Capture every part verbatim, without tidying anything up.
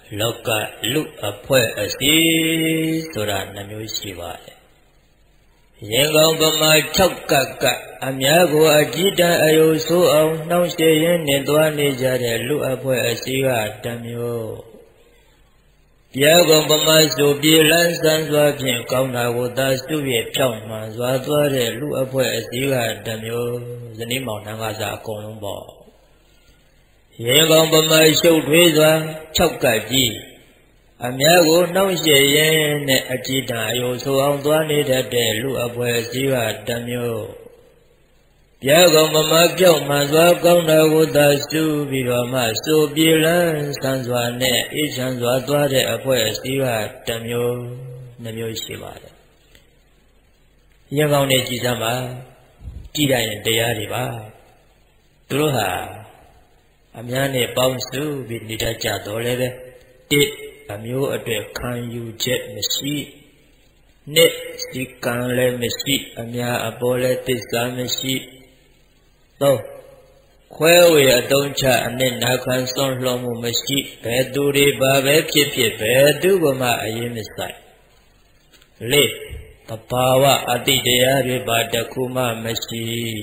လောကလူအဖွဲ့အစည်းဆိုတာနှမျိုးရှိပါတယ်ရေကောင်ပမာ၆ကပ်ကအများကိုအကြည်တန်အယုဆိုးအောင်နှောင့်ယှက်ရင်းနဲ့သွားနေကြတဲ့လူအဖွဲ့အစည်းကတစ်မျိုးပြာကောင်ပမာဆိုပြေလန်းဆန်းစွာဖြင့်ကောင်းတာကိုသာစုရဖြောင်းမှန်စွာသွားတဲ့လူအဖွဲ့အစည်းကတစ်မျိုးဇနီးမောင်နှံကစားအကုန်လုံးပေါ့ရေကောင်ပမာရှုပ်ထွေးစွာ၆ကပ်ကြီးအများကိုနှောင့်ယှက်ရင်းနဲ့အကြည်တန်အယုဆိုးအောင်သွားနေတတ်တဲ့လူအဖွဲ့အစည်းကတစ်မျိုးပြာကောင်ပမာပြောက်မှန်စွာကောင်းတာကိုသာစုပြီးတော့မှဆိုပြေလန်းဆန်းစွာနဲ့အေးချမ်းစွာသွားတဲ့အဖွဲ့အစည်းကတစ်မျိုးနှမျိုးရှိပါတယ်ရေကောင်နဲ့ကြည်စမ်းပါကြည်ရရင်တရားတွေပါသူတို့ဟာအများနဲ့ပေါင်းစုပြီးနေတတ်ကြတော့လည်းပဲတစ်အမျိုးအတွက်ခံယူချက်မရှိနှစ်စီကံလည်းမရှိအများအပေါ်လည်းသစ္စာမရှိသုံးခွဲဝေအတုံးချအနစ်နာခံစွန့်လွှတ်မှုမရှိဘယ်သူတွေပါပဲဖြစ်ဖြစ်ဘယ်သူကမှအရင်မဆိုင်လေးတဘာဝအတိတရားတွေပါတခုမှမရှိ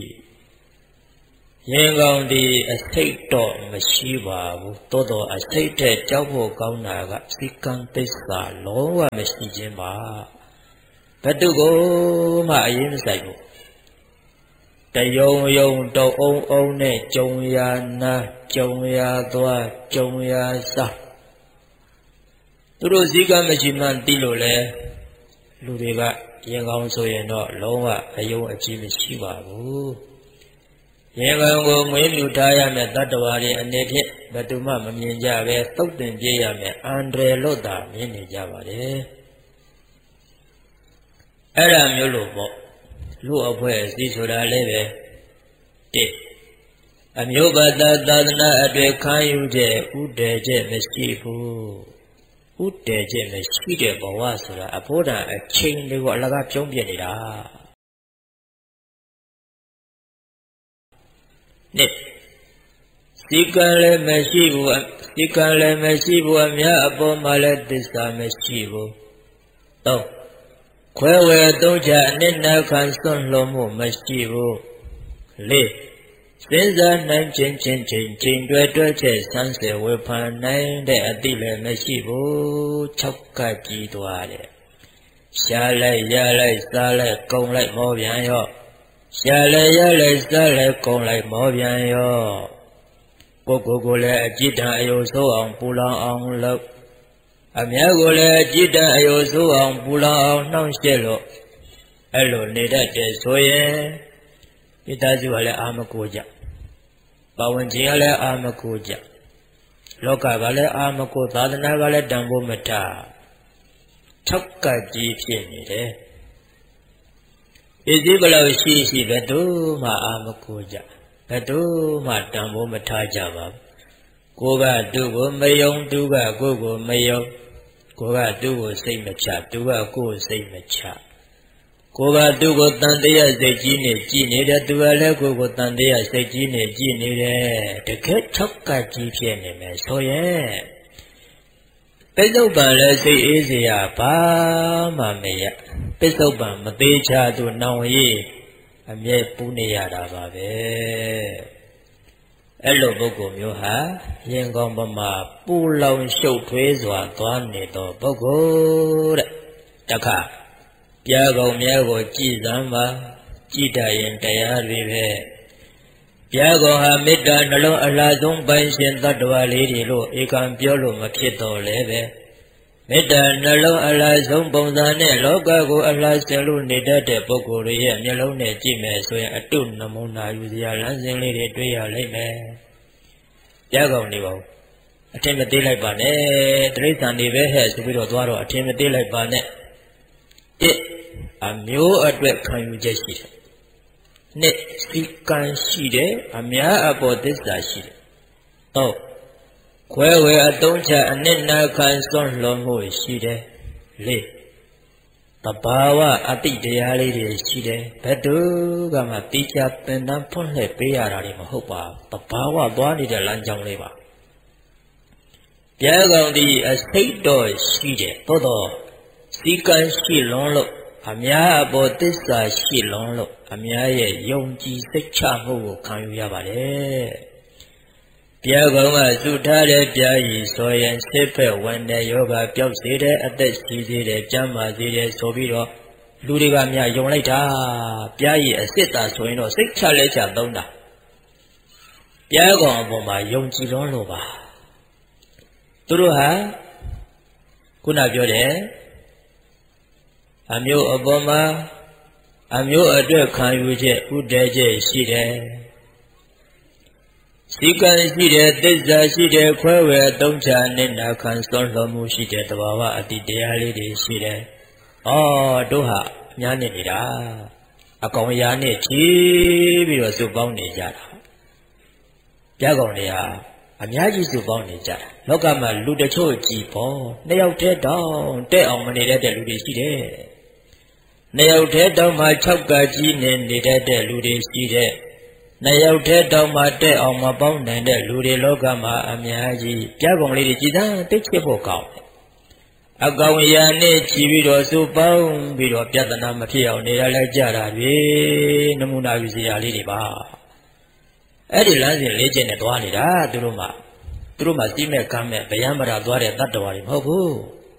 ရင်ကောင်းဒီအစိတ်တော့မရှိပါဘူးတိုးတော့အစိတ်တဲ့ကြောက်ဖို့ကောင်းတာကစိကံသစ္စာလုံးဝမရှိခြင်းပါဘယ်သူကိုမှအရင်မဆိုင်ဘူးတယုံယုံတုံအောင်အောင်နဲ့ကြုံရနာကြုံရသွားကြုံရစားသူတို့စိကံမရှိမှန်းသိလို့လေလူတွေကရင်ကောင်းဆိုရင်တော့လုံးဝအယုံအကြည်မရှိပါဘူးရေကောင်ကိုမွေးမြူထားရမယ်တတ္တဝါတွေအနေဖြင့်ဘယ်သူမှမမြင်ကြပဲသုတ်တင်ပြရမယ်အန္တရာယ်လို့သာမြင်နေကြပါတယ်အဲ့ဒါမျိုးလို့ပေါ့လူအဖွဲ့အစည်းဆိုတာလည်းပဲတစ်အမျိုးဘာသာသာသနာအတွေ့ခံယူတဲ့ဥတည်ချက်မရှိဘူးဥတည်ချက်မရှိတဲ့ဘဝဆိုတာအဖို့တန်အချိန်တွေကိုအလကားပြုံးပြနေတာနှစ်စိကံလည်းမရှိဘူးစိကံလည်းမရှိဘူးအများအပေါ်မှာလည်းသစ္စာမရှိဘူးသုံးခွဲဝေသုံးချအနစ်နာခံစွန့်လွှတ်မှုမရှိဘူးလေးစဉ်းစားနိုင်ခြင်းချင်းချင်းချိန်တွဲတွဲချက်ဆန်းစေဝေဖန်နိုင်တဲ့အတိလည်းမရှိဘူး၆ကပ်ကြီးသွားတယ်ရှားလိုက်ရလိုက်စားလိုက်ကုံလိုက်မောပြန်ရောရှားလည်းရလည်းစားလည်းကုံလိုက်မောပြန်ရောကိုကိုကိုလည်းအကြည်တန်အယုဆိုးအောင်ပူလောင်အောင်လုပ်အများကိုလည်းအကြည်တန်အယုဆိုးအောင်ပူလောင်အောင်နှောင့်ယှက်လို့အဲ့လိုနေတတ်တယ်ဆိုရင်မိသားစုကလည်းအာမကိုကြပတ်ဝန်းကျင်ကလည်းအာမကိုကြလောကကလည်းအာမကိုသာသနာကလည်းတန်ဖိုးမထား၆ကပ်ကြီးဖြစ်နေတယ်ဣတိဘလောက်ရှိရှိဘယ်သူမှအာမကိုကြဘယ်သူမှတန်ဖိုးမထားကြပါဘူးကိုကသူ့ကိုမယုံသူကကိုကိုမယုံကိုကသူ့ကိုစိတ်မချသူကကိုယ်စိတ်မချကိုကသူ့ကိုတန်တရားစိတ်ကြီးနဲ့ကြည်နေတယ်သူကလည်းကိုကိုတန်တရားစိတ်ကြီးနဲ့ကြည်နေတယ်တကယ်၆ကပ်ကြီးဖြစ်နေမယ်ဆိုရင်ပိဿုပန်လည်းစိတ်အေးစရာဘာမှမရပိဿုပန်မသေးချာသူနောင်ရည်အမြဲပူနေရတာပါပဲအဲ့လိုပုဂ္ဂိုလ်မျိုးဟာရင်ကောင်းပမာပူလောင်ရှုပ်ထွေးစွာသွားနေသောပုဂ္ဂိုလ်တဲ့တခါပြာကောင်များကိုကြည်စမ်းပါကြည်တတ်ရင်တရားတွေပဲပြာကောင်ဟာမေတ္တာနှလုံးအလားဆုံးပိုင်ရှင်တ attva လေးတွေလို့ဧကံပြောလို့မဖြစ်တော့လဲပဲမေတ္တာနှလုံးအလားဆုံးပုံစံနဲ့လောကကိုအလားဆင်လို့နေတတ်တဲ့ပုဂ္ဂိုလ်ရဲ့မျက်လုံးနဲ့ကြည့်မယ်ဆိုရင်အတုနမုနာယူစရာလမ်းစဉ်လေးတွေတွေ့ရလိမ့်မယ်ပြာကောင်နေပါဦးအထင်မသေးလိုက်ပါနဲ့တိရစ္ဆာန်တွေပဲဟဲ့ဆိုပြီးတော့သွားတော့အထင်မသေးလိုက်ပါနဲ့တစ်အမျိုးအတွက်ခံယူချက်ရှိတယ်နှစ်စိကံရှိတယ်အများအပေါ်သစ္စာရှိတယ်သုံးခွဲဝေအတုံးချအနစ်နာခံစွန့်လွှတ်မှုရှိတယ်လေးတဘာဝအတိတရားလေးတွေရှိတယ်ဘယ်သူကမှတိကျပင်တန်းဖွင့်လှစ်ပေးရတာတွေမဟုတ်ပါဘူးတဘာဝသွားနေတဲ့လမ်းကြောင်းလေးပါပြားကောင်ဒီအစိတ်တော်ရှိတယ်သို့တော့စီကံရှိလွန်းလို့အများအပေါ်သစ္စာရှိလွန်းလို့အများရဲ့ယုံကြည်စိတ်ချမှုကိုခံယူရပါတယ်ပြားကောင်ကသုထားတဲ့ပြားရည်ဆိုရင်စိတ်ဖက်ဝင်တဲ့ယောဂပျောက်စေတဲ့အသက်ရှိစေတဲ့ကျမ်းမာစေတဲ့ဆိုပြီးတော့လူတွေကများယုံလိုက်တာပြားရည်အစစ်တာဆိုရင်တော့စိတ်ချလဲချသုံးတာပြားကောင်အပေါ်မှာယုံကြည်လွန်းလို့ပါသူတို့ဟာခုနပြောတယ်အမျိုးအပေါ်မှာအမျိုးအတွက်ခံယူချက်ဥဒဲချက်ရှိတယ်စီကံရှိတယ်သစ္စာရှိတယ်ခွဲဝဲသုံးချနဲ့နာခံစွန့်လွတ်မှုရှိတယ်တဘာဝအတ္တိတရားလေးတွေရှိတယ်ဩတို့ဟာအများနဲ့နေတာအကောင်ရာနဲ့ဖြည်းပြီးတော့စုပေါင်းနေကြတာပြားကောင်တွေဟာအများကြီးစုပေါင်းနေကြတာလောကမှာလူတချို့ကြည်ပေါ်နှစ်ယောက်တည်းတောင်တဲ့အောင်မနေတဲ့လူတွေရှိတယ်နှစ်ယောက်တည်းတောင်မှ၆ကကြီးနေနေတဲ့လူတွေရှိတယ်နှစ်ယောက်တည်းတောင်မှတဲ့အောင်မပေါင်းနိုင်တဲ့လူတွေလောကမှာအများကြီးပြားကောင်လေးတွေကြည်သာသိချစ်ဖို့ကောင်းတယ်အကောင်ရာနဲ့ချီပြီးတော့စုပေါင်းပြီးတော့ပြဿနာမဖြစ်အောင်နေရလဲကြတာတွေနမူနာယူစရာလေးတွေပါအဲ့ဒီလမ်းစဉ်လေးချက်နဲ့သွားနေတာသူတို့မှသူတို့မှစီးမဲ့ကမ်းမဲ့ဗျံမရာသွားတဲ့တတ္တဝါတွေမဟုတ်ဘူး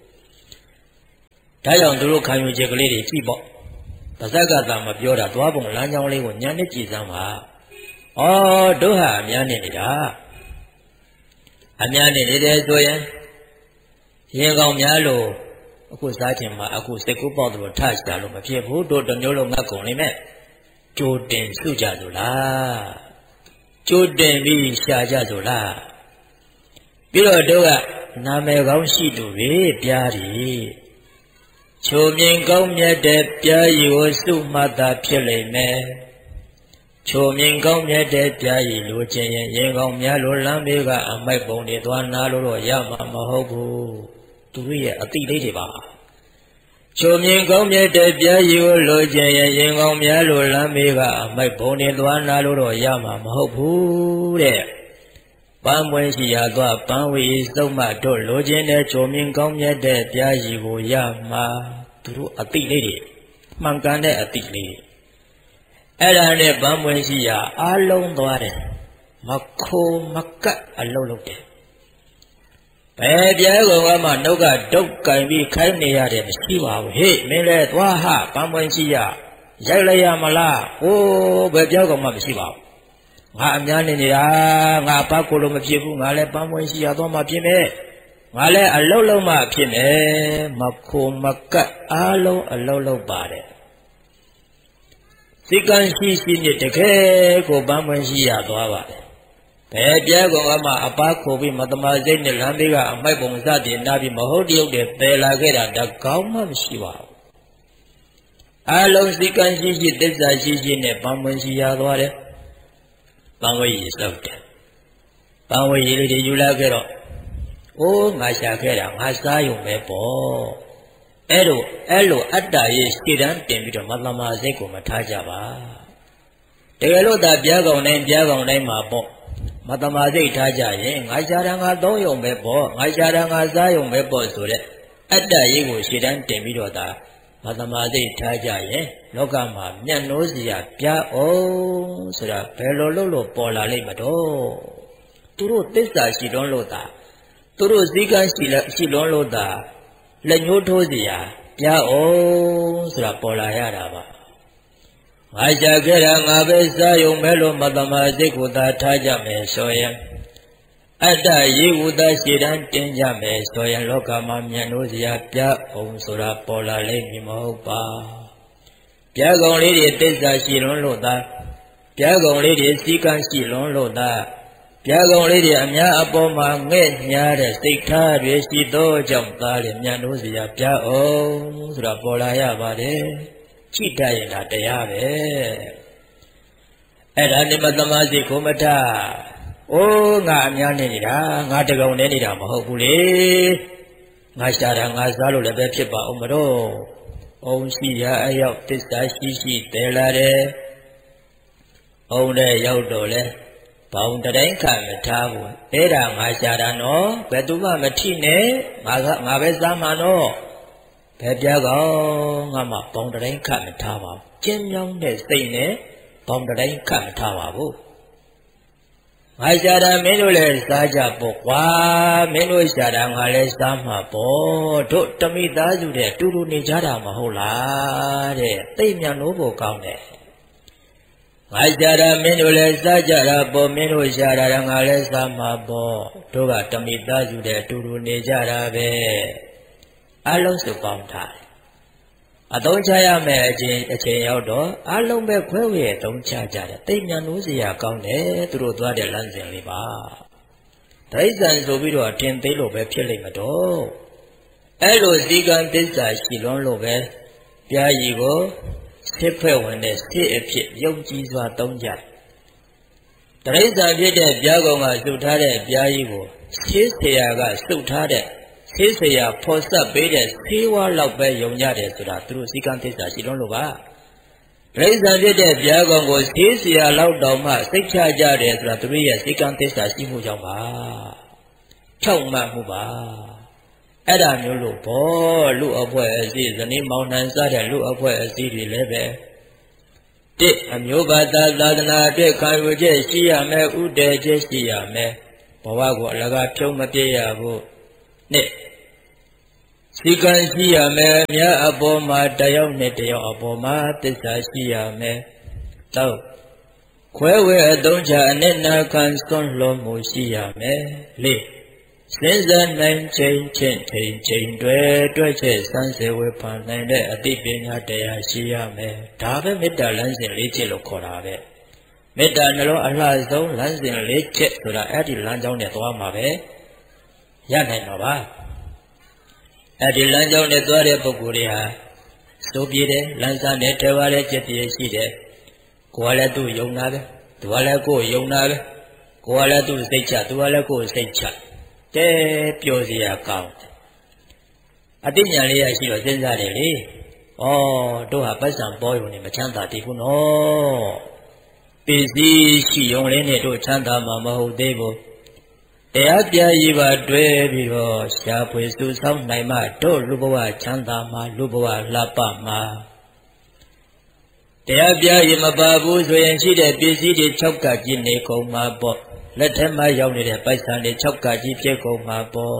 ဒါကြောင့်သူတို့ခံယူချက်ကလေးတွေကြည့်ပေါ့ပါဇက်ကသာမပြောတာသွားပုံလမ်းကြောင်းလေးကိုညာနဲ့ကြည်စမ်းပါဩတို့ဟာအများနဲ့နေတာအများနဲ့နေတယ်ဆိုရင်ရင်ကောင်များလို့အခုစားခြင်းမှာအခုစိတ်ကူးပေါက်တယ်လို့ထရှာလို့မဖြစ်ဘူးတို့တစ်မျိုးလုံးငတ်ကုန်နေမဲ့ကြိုတင်စုကြဆိုလားကျိုးတင်ပြီးရှာကြဆိုလားပြီးတော့တို့ကနာမည်ကောင်းရှိသူတွေပြားတွေချိုမြင်ကောင်းမြတ်တဲ့ပြားရည်ကိုစုမှတ်တာဖြစ်လိမ့်မယ်ချိုမြင်ကောင်းမြတ်တဲ့ပြားရည်လိုချင်ရင်ရင်ကောင်းများလိုလမ်းဘေးကအမိုက်ပုံတွေသွားနာလို့တော့ရမှာမဟုတ်ဘူးသူတို့ရဲ့အတိလေးတွေပါချိုမြင်ကောင်းမြတ်တဲ့ပြားရည်ကိုလိုချင်ရင်ရင်ကောင်းများလိုလမ်းဘေးကအမိုက်ပုံတွေသွားနာလို့တော့ရမှာမဟုတ်ဘူးတဲ့ပန်းမွေးရှိရာသွားပန်းဝေစုံမတို့လိုချင်တဲ့ချိုမြင်ကောင်းမြတ်တဲ့ပြားရည်ကိုရမှာသူတို့အတိလေးတွေမှန်ကန်တဲ့အတိလေးအဲ့ဒါနဲ့ပန်းမွေးရှိရာအလုံးသွားတယ်မခိုးမကတ်အလုံးလုံးတယ်ဘယ်ပြဲကောင်ကမှနှုတ်ကဒုတ်ကင်ပြီးခိုင်းနေရတယ်မရှိပါဘူးဟေ့မင်းလဲသွားဟပန်းပွင့်ရှိရရိုက်လိုက်ရမလားဟိုးဘယ်ပြဲကောင်မှမရှိပါဘူးငါအများနေနေတာငါပတ်ကိုလို့မဖြစ်ဘူးငါလဲပန်းပွင့်ရှိရသွားမှဖြစ်မယ်ငါလဲအလုံးလုံးမှဖြစ်မယ်မခိုးမကတ်အားလုံးအလုံးလုံးပါတယ်စိတ်ကံရှိရှိနဲ့တကယ်ကိုပန်းပွင့်ရှိရသွားပါတယ်ဘယ်ပြဲကောင်ကမှအပားခိုပြီးမတမာစိတ်နဲ့လမ်းဘေးကအမိုက်ပုံစတင်နာပြီးမဟုတ်တရုတ်တွေပယ်လာခဲ့တာတကောင်းမှမရှိပါဘူးအလုံးစိတ်ကံရှိရှိသစ္စာရှိရှိနဲ့ပန်းပွင့်ရှိရသွားတယ်ပန်းဝေးရီစောက်တယ်ပန်းဝေးရီလေးတွေယူလာခဲ့တော့အိုးငါရှာခဲ့တာငါစားရုံပဲပေါ့အဲ့လိုအဲ့လိုအတ္တရဲ့ရှေ့တန်းတင်ပြီးတော့မတမာစိတ်ကိုမထားကြပါတကယ်လို့ဒါပြဲကောင်တိုင်းပြဲကောင်တိုင်းမှာပေါ့မတမာစိတ်ထားကြရင်ငါရှာတာငါသုံးယုံပဲပေါ့ငါရှာတာငါစားယုံပဲပေါ့ဆိုတဲ့အတ္တရေးကိုရှေ့တန်းတင်ပြီးတော့ဒါမတမာစိတ်ထားကြရင်လောကမှာမျက်နှိုးစရာပြားအောင်ဆိုတာဘယ်လိုလုပ်လို့ပေါ်လာလိမ့်မတော့သူတို့သစ္စာရှိလွန်းလို့သာသူတို့စည်းကမ်းရှိလက်ရှိလွန်းလို့သာလက်ညှိုးထိုးစရာပြားအောင်ဆိုတာပေါ်လာရတာပါငါရှာခဲ့တာငါပဲစားယုံပဲလို့မတမာစိတ်ကိုသာထားကြမယ်ဆိုရင်အတ္တရေးဝတ္တရှိတန်းတင်ကြမယ်ဆိုရင်လောကမှာမျက်နှိုးစရာပြအောင်ဆိုတာပေါ်လာလိမ့်မည်မဟုတ်ပါပြကောင်လေးတွေသစ္စာရှိလွန်းလို့သာပြကောင်လေးတွေစည်းကမ်းရှိလွန်းလို့သာပြကောင်လေးတွေအများအပေါ်မှာငဲ့ညားတဲ့စိတ်ထားတွေရှိသောကြောင့်သားတွေမျက်နှိုးစရာပြအောင်ဆိုတာပေါ်လာရပါတယ်ကြည့်တတ်ရင်ဒါတရားပဲအဲ့ဒါနိမတမစိတ်ကိုမထားအိုးငါအများနေနေတာငါတကောင်နေနေတာမဟုတ်ဘူးလေငါရှာတာငါစားလို့လည်းပဲဖြစ်ပါအောင်မတော့အုံရှိရာအရောက်သစ္စာရှိရှိတဲလာတယ်အုံနဲ့ရောက်တော့လဲဘောင်တတိုင်းခါမထားဘူးအဲ့ဒါငါရှာတာနော်ဘယ်သူမှမထိနဲ့ငါကငါပဲစားမှာနော်ဘယ်ပြကောငါမှဘောင်တတိုင်းခါမထားပါဘူးကျင်းမြောင်းတဲ့စိတ်နဲ့ဘောင်တတိုင်းခါမထားပါဘူးငါရှာတာမင်းတို့လည်းစားကြပေါ့ကွာမင်းတို့ရှာတာငါလည်းစားမှာပေါ့တို့တမိသားစုတဲ့တူတူနေကြတာမဟုတ်လားတဲ့သိမြန်လို့ဖို့ကောင်းတယ်ငါရှာတာမင်းတို့လည်းစားကြတာပေါ့မင်းတို့ရှာတာငါလည်းစားမှာပေါ့တို့ကတမိသားစုတဲ့တူတူနေကြတာပဲအလုံးစုပေါင်းထားတယ်အသုံးချရမယ်အချိန်အချိန်ရောက်တော့အလုံးပဲခွဲဝေအသုံးချကြတယ်သိမြန်လို့စရာကောင်းတယ်သူတို့သွားတဲ့လမ်းစဉ်လေးပါဒိဋ္ဌံဆိုပြီးတော့တင်သေးလို့ပဲဖြစ်လိမ့်မတော့အဲ့လိုစီကံသစ္စာရှိလွန်းလို့ပဲပြာကြီးကိုစစ်ဖွဲ့ဝင်တဲ့စစ်အဖြစ်ယုံကြည်စွာသုံးကြတယ်ဒိဋ္ဌံဖြစ်တဲ့ပြာကောင်ကစုထားတဲ့ပြာကြီးကိုရှင်းเสียကစုထားတဲ့ဆေးစရာဖော်ဆက်ပေးတဲ့ဆေးဝါးလောက်ပဲယုံကြတယ်ဆိုတာသူတို့စီကံသစ္စာရှိလွန်းလို့ပါဒိဋ္ဌံဖြစ်တဲ့ပြာကောင်ကိုဆေးစရာလောက်တောင်မှစိတ်ချကြတယ်ဆိုတာသူတို့ရဲ့စီကံသစ္စာရှိမှုကြောင့်ပါဖြောက်မှတ်မှုပါအဲ့ဒါမျိုးလို့ဘောလူအဖွဲ့အစည်းဇနီးမောင်နှံစားတဲ့လူအဖွဲ့အစည်းတွေလည်းပဲတစ်အမျိုးဘာသာသာသနာအတွက်ခံယူချက်ရှိရမယ်ဥတည်ချက်ရှိရမယ်ဘဝကိုအလကားဖြုံးမပြေရဘူးနှစ်စီကံရှိရမယ်မြတ်အပေါ်မှာတယောက်နဲ့တယောက်အပေါ်မှာသစ္စာရှိရမယ်သုံးခွဲဝဲအသုံးချအနိနာခံစွန့်လွန်မှုရှိရမယ်လေးစဉ်းစားနိုင်ချိန်ချင်းချိန်ချိန်တွေတွဲချက်စမ်းစေဝေဖန်နိုင်တဲ့အသိပညာတရားရှိရမယ်ဒါပဲမေတ္တာလမ်းစဉ်လေးချက်လို့ခေါ်တာပဲမေတ္တာနှလုံးအလှဆုံးလမ်းစဉ်လေးချက်ဆိုတာအဲ့ဒီလမ်းကြောင်းနဲ့သွားမှာပဲရနိုင်မှာပါအဲ့ဒီလမ်းကြောင်းနဲ့သွားတဲ့ပုဂ္ဂိုလ်တွေဟာစိုးပြေတယ်လမ်းစားနဲ့ထဲပါတဲ့จิตပြည့်ရှိတယ်ကိုယ်ကလည်းသူ့ယုံတာပဲသူကလည်းကိုယ်ယုံတာပဲကိုယ်ကလည်းသူ့စိတ်ချသူကလည်းကိုယ်စိတ်ချတဲပျော်စရာကောင်းအတိညာလေးရရှိတော့စဉ်းစားတယ်လေဩတို့ဟာပတ်စံပေါ်ရုံနဲ့မချမ်းသာတည်ဘူးနော်ပစ္စည်းရှိုံလေးနဲ့တို့ချမ်းသာမှာမဟုတ်သေးဘူးတရားပြရေးပါတွဲပြီးတော့ရှားဖွေစုဆောင်းနိုင်မှတို့လူဘဝချမ်းသာမှာလူဘဝလှပမှာတရားပြရေးမပါဘူးဆိုရင်ရှိတဲ့ပစ္စည်းတွေ၆ကကြီးနေကုန်မှာပေါ့လက်ထက်မှာရောက်နေတဲ့ပိုက်ဆံတွေ၆ကကြီးဖြစ်ကုန်မှာပေါ့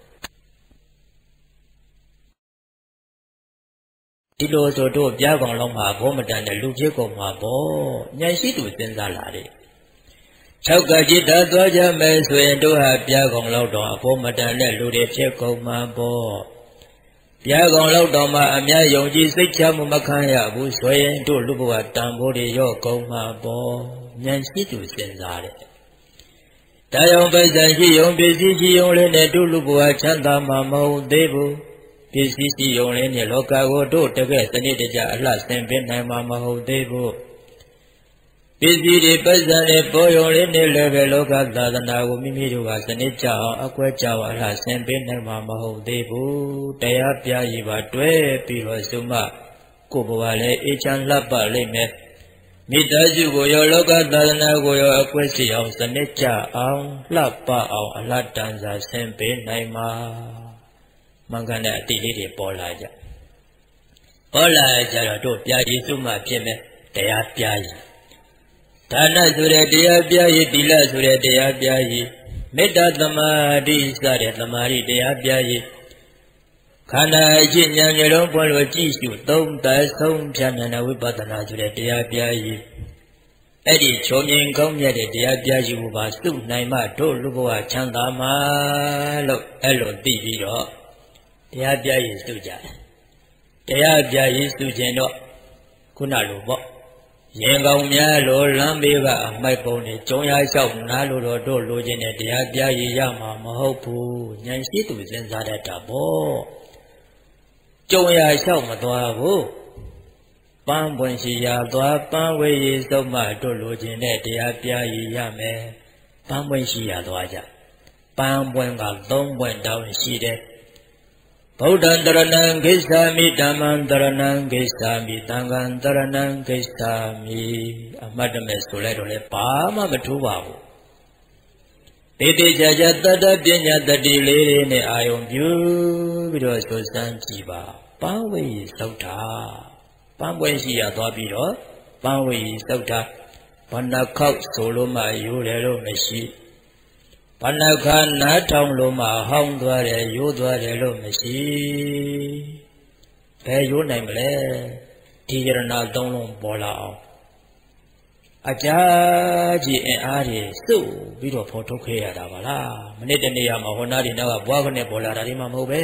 ဒီလိုဆိုတို့ပြကောင်လုံးမှာဘုံမတန်တဲ့လူဖြစ်ကုန်မှာပေါ့ဉာဏ်ရှိသူစဉ်းစားလာတယ်၆ကจิตဓာတ်သွားကြမယ်ဆိုရင်တို့ဟာပြားကောင်လောက်တော့အဖို့မတန်တဲ့လူတွေဖြစ်ကုန်မှာပေါ့ပြားကောင်လောက်တော့မှအများယုံကြည်စိတ်ချမှုမခံရဘူးဆိုရင်တို့လူဘဝတန်ဖိုးတွေရော့ကုန်မှာပေါ့ဉာဏ်ရှိသူစဉ်းစားတယ်တရားပိုက်ဆံရှိယုံပစ္စည်းရှိယုံလေးနဲ့တို့လူဘဝချမ်းသာမှာမဟုတ်သေးဘူးပစ္စည်းရှိယုံလေးနဲ့လောကကိုတို့တကယ်စနစ်တကျအလှဆင်ပေးနိုင်မှာမဟုတ်သေးဘူးပစ္စည်းတွေပတ်စံတွေပေါ်ရုံလေးနဲ့လည်းပဲလောကသာသနာကိုမိမိတို့ကစနစ်ကျအောင်အကွဲကြောက်အလှဆင်ပေးနိုင်မှာမဟုတ်သေးဘူးတရားပြရေးပါတွဲပြီးတော့စုမကိုယ်ဘဝလည်းအေးချမ်းလှပလိမ့်မယ်မိသားစုကိုရောလောကသာသနာကိုရောအကွဲစီအောင်စနစ်ကျအောင်လှပအောင်အလှတန်စာဆင်ပေးနိုင်မှာမှန်ကန်တဲ့အတိလေးတွေပေါ်လာကြပေါ်လာကြတော့တို့ပြရေးစုမဖြစ်မယ်တရားပြရေးဒါနဆိုတဲ့တရားပြရေးသီလဆိုတဲ့တရားပြရေးမေတ္တာသမာဓိစတဲ့သမာဓိတရားပြရေးခန္ဓာအချင်းဉာဏ်မျိုးလုံးပွင့်လို့ကြည့်ရှုသုံးသပ်ဆုံးဖြတ်နိုင်တဲ့ဝိပဿနာဆိုတဲ့တရားပြရေးအဲ့ဒီချုံငင်ကောင်းမြတ်တဲ့တရားပြရေးကိုပါစုနိုင်မှတို့လူဘဝချမ်းသာမှာလို့အဲ့လိုသိပြီးတော့တရားပြရေးစုကြတယ်တရားပြရေးစုခြင်းတော့ခုနလိုပေါ့ရင်ကောင်းများလို့လမ်းဘေးကအမိုက်ပုံတွေကျုံရလျှောက်နားလို့တော့တို့လိုချင်တဲ့တရားပြရည်ရမှာမဟုတ်ဘူးဉာဏ်ရှိသူစဉ်းစားတတ်တာပေါ့ကျုံရလျှောက်မသွားဘူးပန်းပွင့်ရှိရသွားပန်းဝေးရည်စုံမှတို့လိုချင်တဲ့တရားပြရည်ရမယ်ပန်းပွင့်ရှိရသွားကြပန်းပွင့်ကသုံးပွင့်တောင်းရှိတယ်ဗုဒ္ဓံတရဏံဂိစ္ဆာမိဓမ္မံတရဏံဂိစ္ဆာမိသံဃံတရဏံဂိစ္ဆာမိအမှတ်တမဲ့ဆိုလိုက်တော့လေဘာမှမထူးပါဘူးတေတေချာချာတတ္တပညာတတိလေးတွေနဲ့အာယုံပြုပြီးတော့ဆိုစမ်းကြည့်ပါပန်းဝေးသုတ်တာပန်းပွဲရှိရသွားပြီးတော့ပန်းဝေးသုတ်တာဘဏ္ဍခောက်ဆိုလို့မှရိုးတယ်လို့မရှိဘဏ္ဍခါနားထောင်လို့မှဟောင်းသွားတယ်ရိုးသွားတယ်လို့မရှိဘယ်ရိုးနိုင်မလဲဒီရဏသုံးလုံးပေါ်လာအောင်အကြာကြီးအင်အားတွေစုပြီးတော့ဖော်ထုတ်ခဲ့ရတာပါလားမနေ့တနေ့ကမှဟောနာဒီနောက်ကဘွားကနေပေါ်လာတာဒီမှမဟုတ်ပဲ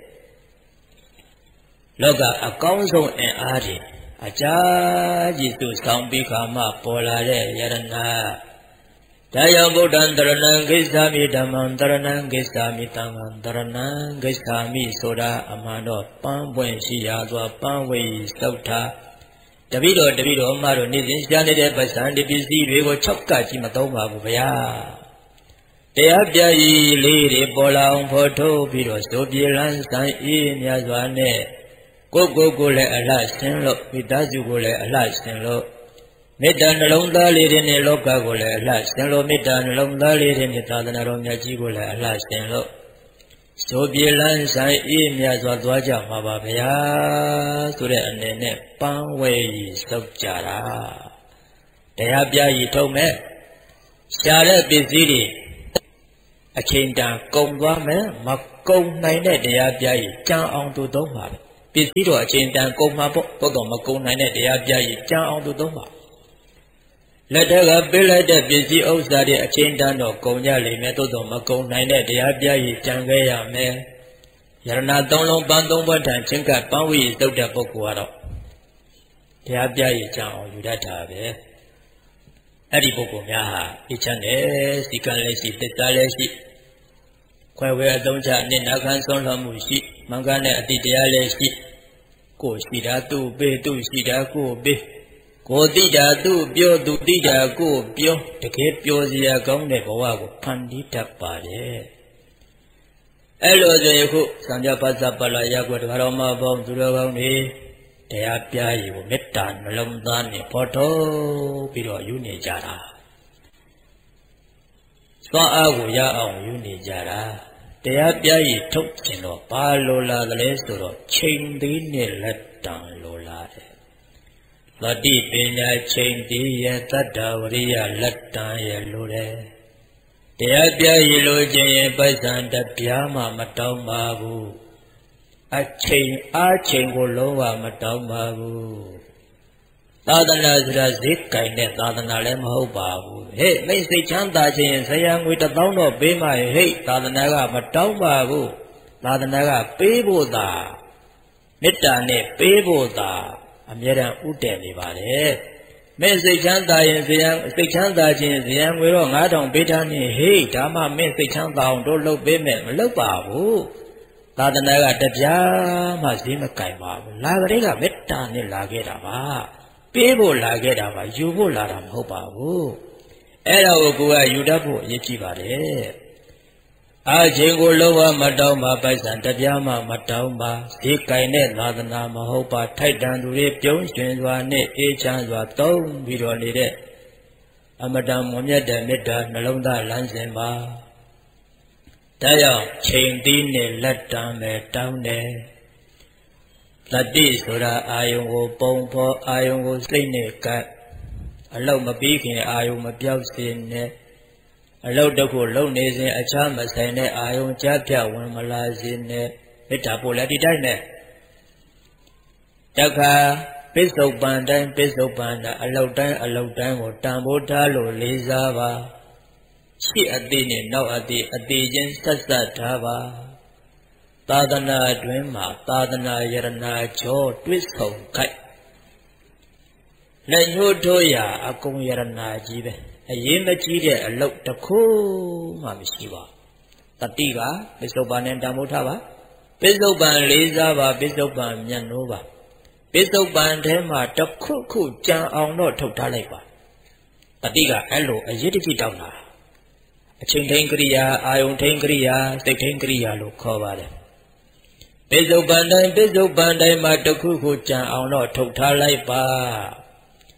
လောကအကောင်းဆုံးအင်အားတွေအကြာကြီးစုဆောင်ပြီးခါမှပေါ်လာတဲ့ယရဏဒါယောဗုဒ္ဓံတရဏံဂိစ္ဆာမိဓမ္မံတရဏံဂိစ္ဆာမိသံဃံတရဏံဂိစ္ဆာမိဆိုတာအမှန်တော့ပန်းပွင့်ရှိရာသောပန်းဝေသုတ်တာတပိတော်တပိတော်အမတို့နေ့စဉ်ရှားနေတဲ့ပစ္စံဒီပစ္စည်းတွေကို၆ကကြီးမသုံးပါဘူးဗျာတရားပြကြီးလေးတွေပေါ်လာအောင်ဖော်ထုတ်ပြီးတော့ဆိုပြေလန်းဆိုင်အေးမြတ်စွာနဲ့ကိုကိုကိုလည်းအလှဆင်းလို့မိသားစုကိုလည်းအလှဆင်းလို့မေတ္တာနှလုံးသားလေးတွေနဲ့လောကကိုလည်းအလှဆင်လို့မေတ္တာနှလုံးသားလေးတွေနဲ့သာသနာတော်မြတ်ကြီးကိုလည်းအလှဆင်လို့ဆိုပြေလန်းဆိုင်အေးမြတ်စွာသွားကြမှာပါဗျာဆိုတဲ့အနေနဲ့ပန်းဝဲကြီးစောက်ကြတာတရားပြကြီးထုံးမဲ့ရှားတဲ့ပစ္စည်းတွေအချိန်တန်ကုန်သွားမယ်မကုန်နိုင်တဲ့တရားပြကြီးကြံအောင်သူသုံးပါပဲပစ္စည်းတော့အချိန်တန်ကုန်မှာပေါ့တော့တော့မကုန်နိုင်တဲ့တရားပြကြီးကြံအောင်သူသုံးပါလက်ထက်ကပေးလိုက်တဲ့ပစ္စည်းဥစ္စာတွေအချိန်တန်တော့ကုန်ကြလိမ့်မယ်သို့တော့မကုန်နိုင်တဲ့တရားပြကြီးကြံခဲ့ရမယ်ယရဏသုံးလုံးပန်းသုံးဘွက်ထံချင်းကပ်ပန်းဝီသုတ်တဲ့ပုဂ္ဂိုလ်ကတော့တရားပြကြီးကြံအောင်ယူတတ်တာပဲအဲ့ဒီပုဂ္ဂိုလ်များဟာအချမ်းနဲ့စီကံလည်းရှိသစ္စာလည်းရှိခွဲဝဲအသုံးချအနှစ်နာခံဆုံးလွှတ်မှုရှိမင်္ဂနဲ့အတိတရားလည်းရှိကိုရှိတာသူ့ပေးသူ့ရှိတာကိုပေးကိုတိတာသူ့ပြောသူတိတာကိုပြောတကယ်ပြောစရာကောင်းတဲ့ဘဝကိုဖန်တီးတတ်ပါတယ်အဲ့လိုဆိုရင်ခုသံဃာပါစပလာရကွတရားတော်မှာပေါင်းသူတော်ကောင်းတွေတရားပြားရီကိုမေတ္တာနှလုံးသားနဲ့ဖော်ထုတ်ပြီးတော့ယူနေကြတာသွားအားကိုရအောင်ယူနေကြတာတရားပြားရီထုတ်ခြင်းတော့ဘာလိုလာသလဲဆိုတော့ချိန်သေးနဲ့လက်တံလိုလာတယ်သတိပညာချိန်သေးရဲ့တတ္တဝရိယလက်တံရဲ့လိုတယ်တရားပြားရီလိုခြင်းရင်ပိုက်ဆံတပြားမှမတောင်းပါဘူးအချိန်အားချိန်ကိုလုံးဝမတောင်းပါဘူးသာသနာဆိုတာဈေးကင်တဲ့သာသနာလည်းမဟုတ်ပါဘူးဟဲ့မိတ်စိတ်ချမ်းသာခြင်းဆရာငွေတစ်သောင်းတော့ပေးမှဟဲ့သာသနာကမတောင်းပါဘူးသာသနာကပေးဖို့သာမေတ္တာနဲ့ပေးဖို့သာအမြဲတမ်းဥတည်နေပါတယ်မိတ်စိတ်ချမ်းသာရင်ဆရာစိတ်ချမ်းသာခြင်းဆရာငွေတော့ငါးထောင်ပေးထားနေဟေ့ဒါမှမင်းစိတ်ချမ်းသာအောင်တို့လုပ်ပေးမယ်မလုပ်ပါဘူးသာသနာကတပြားမှဈေးမကင်ပါဘူးလာကလေးကမေတ္တာနဲ့လာခဲ့တာပါပေးဖို့လာခဲ့တာပါယူဖို့လာတာမဟုတ်ပါဘူးအဲ့ဒါကိုကိုကယူတတ်ဖို့အရေးကြီးပါတယ်အာချိန်ကိုလုံးဝမတောင်းပါပိုက်ဆံတပြားမှမတောင်းပါဈေးကင်တဲ့သာသနာမဟုတ်ပါထိုက်တန်သူတွေပြုံးရွှင်စွာနဲ့အေးချမ်းစွာသုံးပြီးတော့နေတဲ့အမတန်မွန်မြတ်တဲ့မေတ္တာနှလုံးသားလမ်းစဉ်ပါဒါကြောင့်ချိန်သီးနဲ့လက်တံပဲတောင်းတယ်တတိဆိုတာအာယုံကိုပုံဖော်အာယုံကိုစိတ်နဲ့ကပ်အလောက်မပြီးခင်အာယုံမပြောက်စေနဲ့အလောက်တစ်ခုလုံနေစဉ်အခြားမဆိုင်တဲ့အာယုံကြားပြဝင်မလာစေနဲ့မေတ္တာပို့လည်းဒီတိုင်းနဲ့တခါပစ္စုပန်တိုင်းပစ္စုပန်တိုင်းအလောက်တိုင်းအလောက်တိုင်းကိုတန်ဖိုးထားလို့လေးစားပါရှိအသေးနဲ့နောက်အသေးအသေးချင်းဆက်ဆက်ထားပါသာသနာအတွင်းမှာသာသနာယရဏကျော်တွစ်ဆုံခိုက်လက်ညှိုးထိုးရာအကုန်ယရဏကြီးပဲအရေးမကြီးတဲ့အလုပ်တစ်ခုမှမရှိပါတတိကပစ္စုပန်နဲ့တန်ဖိုးထားပါပစ္စုပန်လေးစားပါပစ္စုပန်မြတ်နိုးပါပစ္စုပန်ထဲမှာတစ်ခုခုကြံအောင်တော့ထုတ်ထားလိုက်ပါတတိကအဲ့လိုအရေးတကြီးတောင်းတာအချိန်ထိန်ကရိယာအာယုန်ထိန်ကရိယာစိတ်ထိန်ကရိယာလို့ခေါ်ပါတယ်ပိစုပန်တိုင်းပိစုပန်တိုင်းမှာတစ်ခုခုကြံအောင်တော့ထုတ်ထားလိုက်ပါတ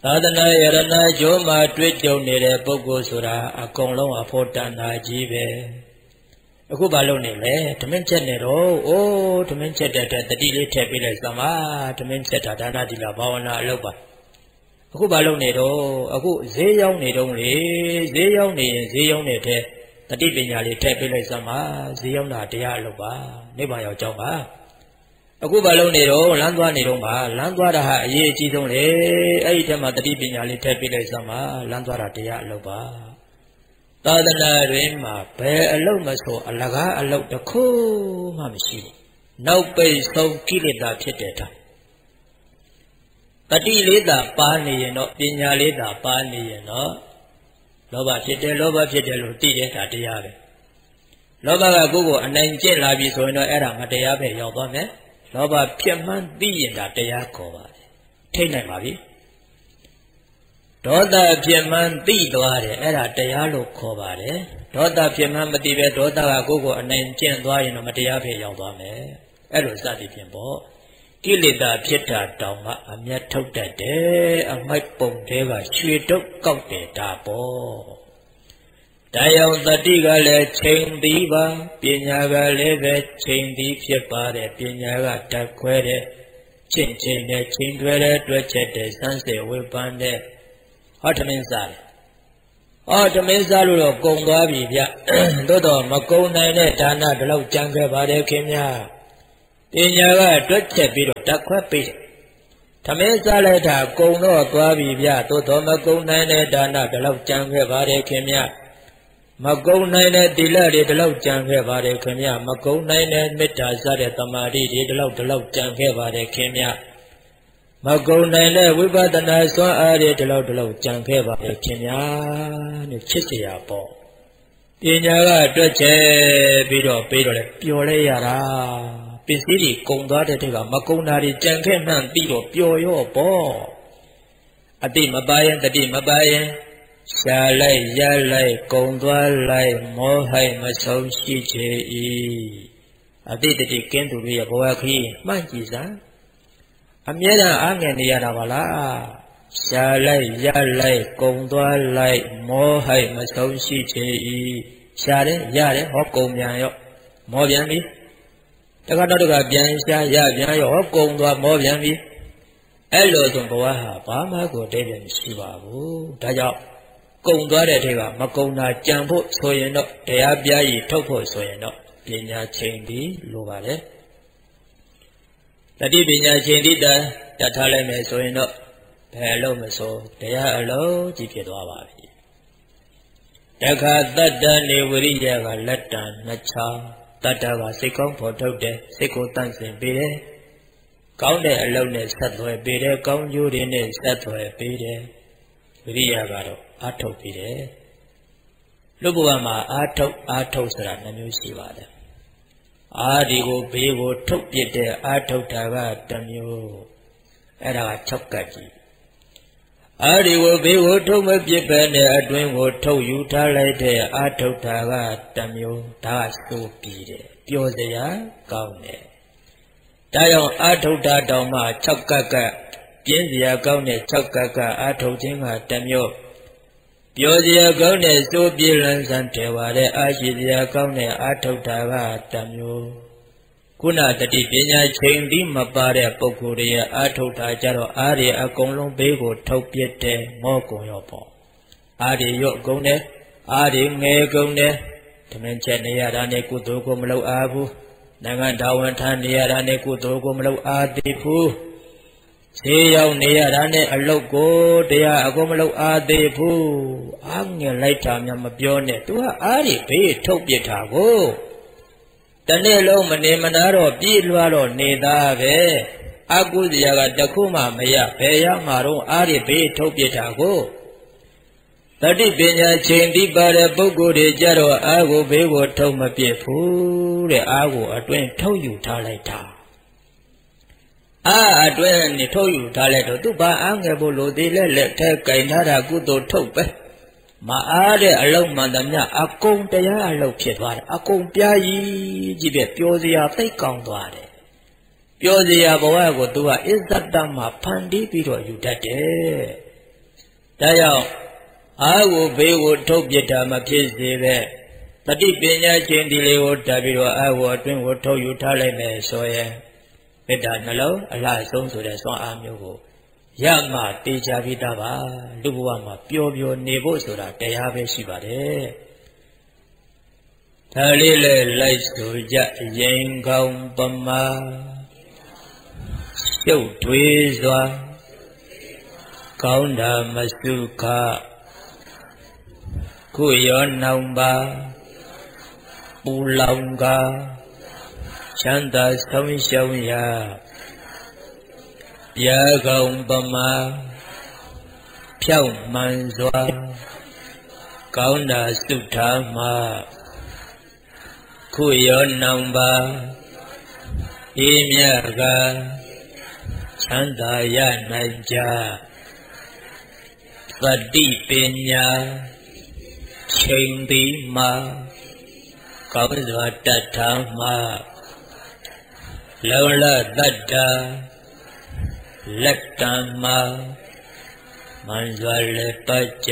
သာသနာယရဏကျိုးမှာတွေ့ကြုံနေတဲ့ပုဂ္ဂိုလ်ဆိုတာအကုန်လုံးအဖို့တဏ္ဍာကြီးပဲအခုဘာလုပ်နေလဲဓမင်းချက်နေတော့အိုးဓမင်းချက်တဲ့တတိလေးထည့်ပေးလိုက်စမ်းပါဓမင်းချက်တာဒါနတိလာဘာဝနာအလုပ်ပါအခုဘာလုပ်နေတော့အခုဈေးရောက်နေတော့လေဈေးရောက်နေရင်ဈေးရောက်နေတဲ့တတိပညာလေးထည့်ပေးလိုက်စမ်းပါဈေးရောက်တာတရားအလုပ်ပါနိဗ္ဗာန်ရောက်ကြောင်းပါအခုဘာလုပ်နေတော့လမ်းသွားနေတော့ပါလမ်းသွားတာဟာအရေးအကြီးဆုံးလေအဲ့ဒီထဲမှာတတိပညာလေးထည့်ပေးလိုက်စမ်းပါလမ်းသွားတာတရားအလုပ်ပါသာသနာတွင်မှာဘယ်အလုပ်မဆိုအလကားအလုပ်တစ်ခုမှမရှိဘူးနောက်ပိတ်ဆုံးကိလေသာဖြစ်တဲ့တာတတိလေးသာပါနေရင်တော့ပညာလေးသာပါနေရင်တော့လောဘဖြစ်တယ်လောဘဖြစ်တယ်လို့သိတဲ့ဒါတရားပဲလောဘကကိုယ်ကိုအနိုင်ကျင့်လာပြီဆိုရင်တော့အဲ့ဒါမတရားပဲရောက်သွားမယ်လောဘဖြစ်မှန်းသိရင်ဒါတရားခေါ်ပါတယ်ထိတ်နိုင်ပါပြီဒေါသဖြစ်မှန်းသိသွားတယ်အဲ့ဒါတရားလို့ခေါ်ပါတယ်ဒေါသဖြစ်မှန်းမသိပဲဒေါသကကိုယ်ကိုအနိုင်ကျင့်သွားရင်တော့မတရားပဲရောက်သွားမယ်အဲ့လိုစသည်ဖြင့်ပေါ့ကိလေသာဖြစ်တာတောင်မှအမျက်ထုတ်တတ်တယ်အမိုက်ပုံတွေကရွှေတုတ်ကောက်တယ်ဒါပေါ့တရားတတိကလည်းချိန်သည်ပါပညာကလည်းပဲချိန်သည်ဖြစ်ပါတယ်ပညာကတတ်ခွဲတဲ့ချင်းချင်းနဲ့ချိန်တွဲတဲ့တွဲချက်တဲ့စမ်းစေဝေပန်းတဲ့ဟောထမင်းစားတယ်ဟောထမင်းစားလို့တော့ကုံသွားပြီဗျသို့တော့မကုံနိုင်တဲ့ဒါနဒီလောက်ကြံခဲ့ပါတယ်ခင်ဗျာပညာကတွက်ချက်ပြီးတော့တတ်ခွဲပေးတယ်ထမင်းစားလိုက်တာကုံတော့သွားပြီဗျသို့တော့မကုံနိုင်တဲ့ဒါနဒီလောက်ကြံခဲ့ပါတယ်ခင်ဗျာမကုံနိုင်တဲ့တိလတွေဒီလောက်ကြံခဲ့ပါတယ်ခင်ဗျမကုံနိုင်တဲ့မေတ္တာစတဲ့တမာတိတွေဒီလောက်ဒီလောက်ကြံခဲ့ပါတယ်ခင်ဗျမကုံနိုင်တဲ့ဝိပဿနာစွမ်းအားတွေဒီလောက်ဒီလောက်ကြံခဲ့ပါတယ်ခင်ဗျနဲ့ချစ်စရာပေါ့ပညာကတွက်ချက်ပြီးတော့ပြီးတော့လေပျော်လဲရတာပစ္စည်းတွေကုံသွားတဲ့တည်းကမကုံတာတွေကြံခဲ့မှန်းပြီးတော့ပျော်ရော့ပေါ့အတိမပါရင်တတိမပါရင်ရှားလိုက်ရလိုက်ကုံသွားလိုက်မောဟိုက်မဆုံးရှိချေ၏အတိတတိကင်းသူတွေရဲ့ဘဝခရီးမှန်ကြည့်စမ်းအမြဲတမ်းအားငယ်နေရတာပါလားရှားလိုက်ရလိုက်ကုံသွားလိုက်မောဟိုက်မဆုံးရှိချေ၏ရှားတယ်ရတယ်ဟောကုံပြန်ရော့မောပြန်ပြီတခါတော့တခါပြန်ရှားရပြန်ရော့ဟောကုံသွားမောပြန်ပြီအဲ့လိုဆိုဘဝဟာဘာမှကိုတည်းပြန်မရှိပါဘူးဒါကြောင့်ကုံသွားတဲ့ထဲကမကုံတာကြံဖို့ဆိုရင်တော့တရားပြားကြီးထုတ်ဖို့ဆိုရင်တော့ပညာချိန်ပြီးလိုပါတယ်တတိပညာချိန်တိတတတ်ထားလိုက်မယ်ဆိုရင်တော့ဘယ်အလုံးမစိုးတရားအလုံးကြီးဖြစ်သွားပါပြီတခါတတ္တနေဝရိယကလက်တံနှစ်ချောင်းတတ္တကစိတ်ကောင်းဖို့ထုတ်တယ်စိတ်ကိုတန့်စင်ပေးတယ်ကောင်းတဲ့အလုံးနဲ့ဆက်သွယ်ပေးတယ်ကောင်းကျိုးတွေနဲ့ဆက်သွယ်ပေးတယ်ဝိရိယကတော့အာထုတ်ပြီးတယ်လူဘဝမှာအာထုတ်အာထုတ်ဆိုတာနှမျိုးရှိပါတယ်အာဒီကိုဘေးကိုထုတ်ပြတဲ့အာထုတ်တာကတစ်မျိုးအဲ့ဒါက၆ကတ်ကြီးအာဒီကိုဘေးကိုထုတ်မပြစ်ပဲနဲ့အတွင်းကိုထုတ်ယူထားလိုက်တဲ့အာထုတ်တာကတစ်မျိုးဒါကစိုးပြီးတယ်ပျော်စရာကောင်းတယ်ဒါကြောင့်အာထုတ်တာတောင်မှ၆ကတ်ကပြင်းစရာကောင်းတဲ့၆ကတ်ကအာထုတ်ခြင်းကတစ်မျိုးပြောစရာကောင်းတဲ့စိုးပြေလန်းဆန်းတယ်ပါတဲ့အာရှိစရာကောင်းတဲ့အာထုတ်တာကတစ်မျိုးခုနတတိပညာချိန်ပြီးမပါတဲ့ပုဂ္ဂိုလ်ရဲ့အာထုတ်တာကြတော့အားရအကုန်လုံးဘေးကိုထုတ်ပြတဲ့မောကုံရောပေါ့အားရရော့ကုန်တယ်အားရငယ်ကုန်တယ်ဓမင်းချက်နေရတာနဲ့ကုသိုလ်ကိုမလုပ်အားဘူးနိုင်ငံတော်ဝန်ထမ်းနေရတာနဲ့ကုသိုလ်ကိုမလုပ်အားသေးဘူးဈေးရောက်နေရတာနဲ့အလုတ်ကိုတရားအကုန်မလုပ်အားသေးဘူးအားငယ်လိုက်တာများမပြောနဲ့ तू ကအားရဘေးထုတ်ပြတာကိုတနေ့လုံးမနေမနာတော့ပြေးလွှားတော့နေသားပဲအကုသရာကတခုမှမရဘယ်ရမှာတော့အားရဘေးထုတ်ပြတာကိုတတိပညာချိန်တိပါတဲ့ပုဂ္ဂိုလ်တွေကြတော့အားကိုဘေးကိုထုတ်မပြစ်ဘူးတဲ့အားကိုအတွင်းထုတ်ယူထားလိုက်တာအာအတွင်းနေထုတ်ယူထားလိုက်တော့သူဘာအားငယ်ဖို့လို့ဒီလက်လက်ထဲကင်ထားတာကုသိုလ်ထုတ်ပဲမအားတဲ့အလုံးမှန်သမျှအကုန်တရားအလုံးဖြစ်သွားတယ်အကုန်ပြားကြီးကြီးပဲပျော်စရာသိကောင်းသွားတယ်ပျော်စရာဘဝကိုသူကအစ္ဆတမှာဖန်တီးပြီးတော့ယူတတ်တယ်ဒါကြောင့်အာကိုဘေးကိုထုတ်ပြတာမဖြစ်စေပဲတတိပညာချင်းဒီလေးကိုတက်ပြီးတော့အာကိုအတွင်းကိုထုတ်ယူထားလိုက်မယ်ဆိုရင်မေတ္တာနှလုံးအလှဆုံးဆိုတဲ့စွမ်းအားမျိုးကိုရမှတေချာပြီးသားပါလူဘဝမှာပျော်ပျော်နေဖို့ဆိုတာတရားပဲရှိပါတယ်ဒါလေးလေလိုက်ဆိုကြရင်ကောင်းပမာရှုပ်ထွေးစွာကောင်းတာမစုခခုရောနှောင်ပါပူလောင်ကချမ်းသာဆုံးရှုံးရာပြာကောင်းပမာဖြောက်မှန်စွာကောင်းတာစုထားမှခုရောနှောင်ပါအေးမြတ်ကချမ်းသာရနိုင်ကြသတိပညာချိန်သည်မှာကောင်းစွာတတ်ထားမှလုံလတတ္တာလက်တံမှာမန်စွာလက်ပတ်ကြ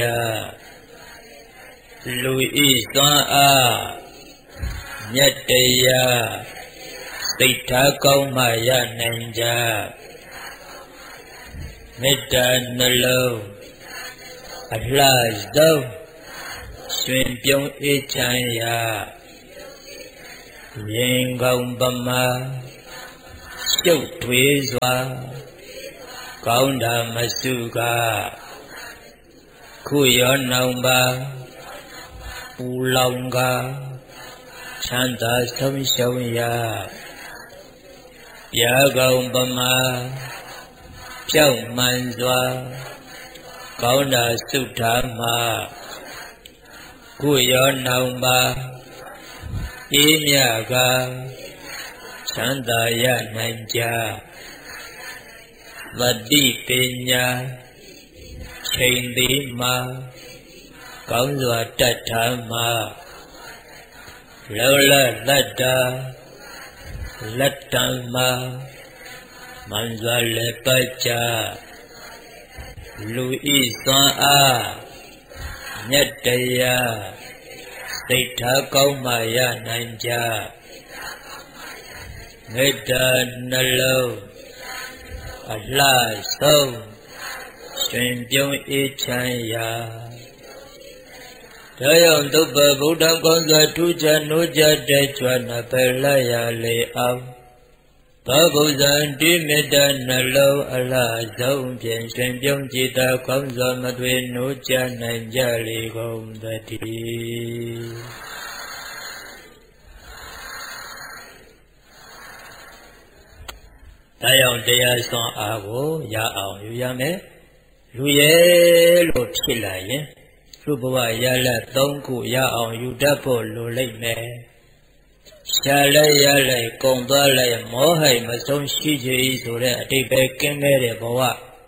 လူဤစွမ်းအားမြတ်တရားစိတ်ထားကောင်းမှရနိုင်ကြမေတ္တာနှလုံးအလှဆုံးရှင်ပြုံးအေးချမ်းရာရင်ကောင်းပမာရှုပ်ထွေးစွာကောင်းတာမစုကခုရောနှောင်ပါပူလောင်ကချမ်းသာဆုံးရှုံးရာပြာကောင်းပမာဖြောက်မှန်စွာကောင်းတာစုထားမှခုရောနှောင်ပါအေးမြတ်ကချမ်းသာရနိုင်ကြသတိပညာချိန်သည်မှာကောင်းစွာတတ်ထားမှလောလတတ္တာလက်တံမှာမန်စွာလက်ပတ်ကြလူဤစွမ်းအားမြတ်တရားစိတ်ထားကောင်းမှရနိုင်ကြမေတ္တာနှလုံးအလှဆုံးရှင်ပြုံးအေးချမ်းရာဒါကြောင့်သုဘဗုဒ္ဓကောင်းစွာထူးခြားနိုးကြတဲ့ကျွမ်းပယ်လိုက်ရလေအောင်သောဗုဒ္ဓံတိမေတ္တာနှလုံးအလှဆုံးဖြင့်ရှင်ပြုံးကြည်သာကောင်းစွာမသွေနိုးကြနိုင်ကြလေကုန်သတည်းဒါကြောင့်တရားစွမ်းအားကိုရအောင်ယူရမယ်လူရဲ့လို့ဖြစ်လာရင်လူဘဝရလက်သုံးခုရအောင်ယူတတ်ဖို့လိုလိမ့်မယ်ရှာလိုက်ရလိုက်ကုံသွားလိုက်မောဟိတ်မဆုံးရှိချေဆိုတဲ့အတိတ်ပဲကင်းမဲ့တဲ့ဘဝ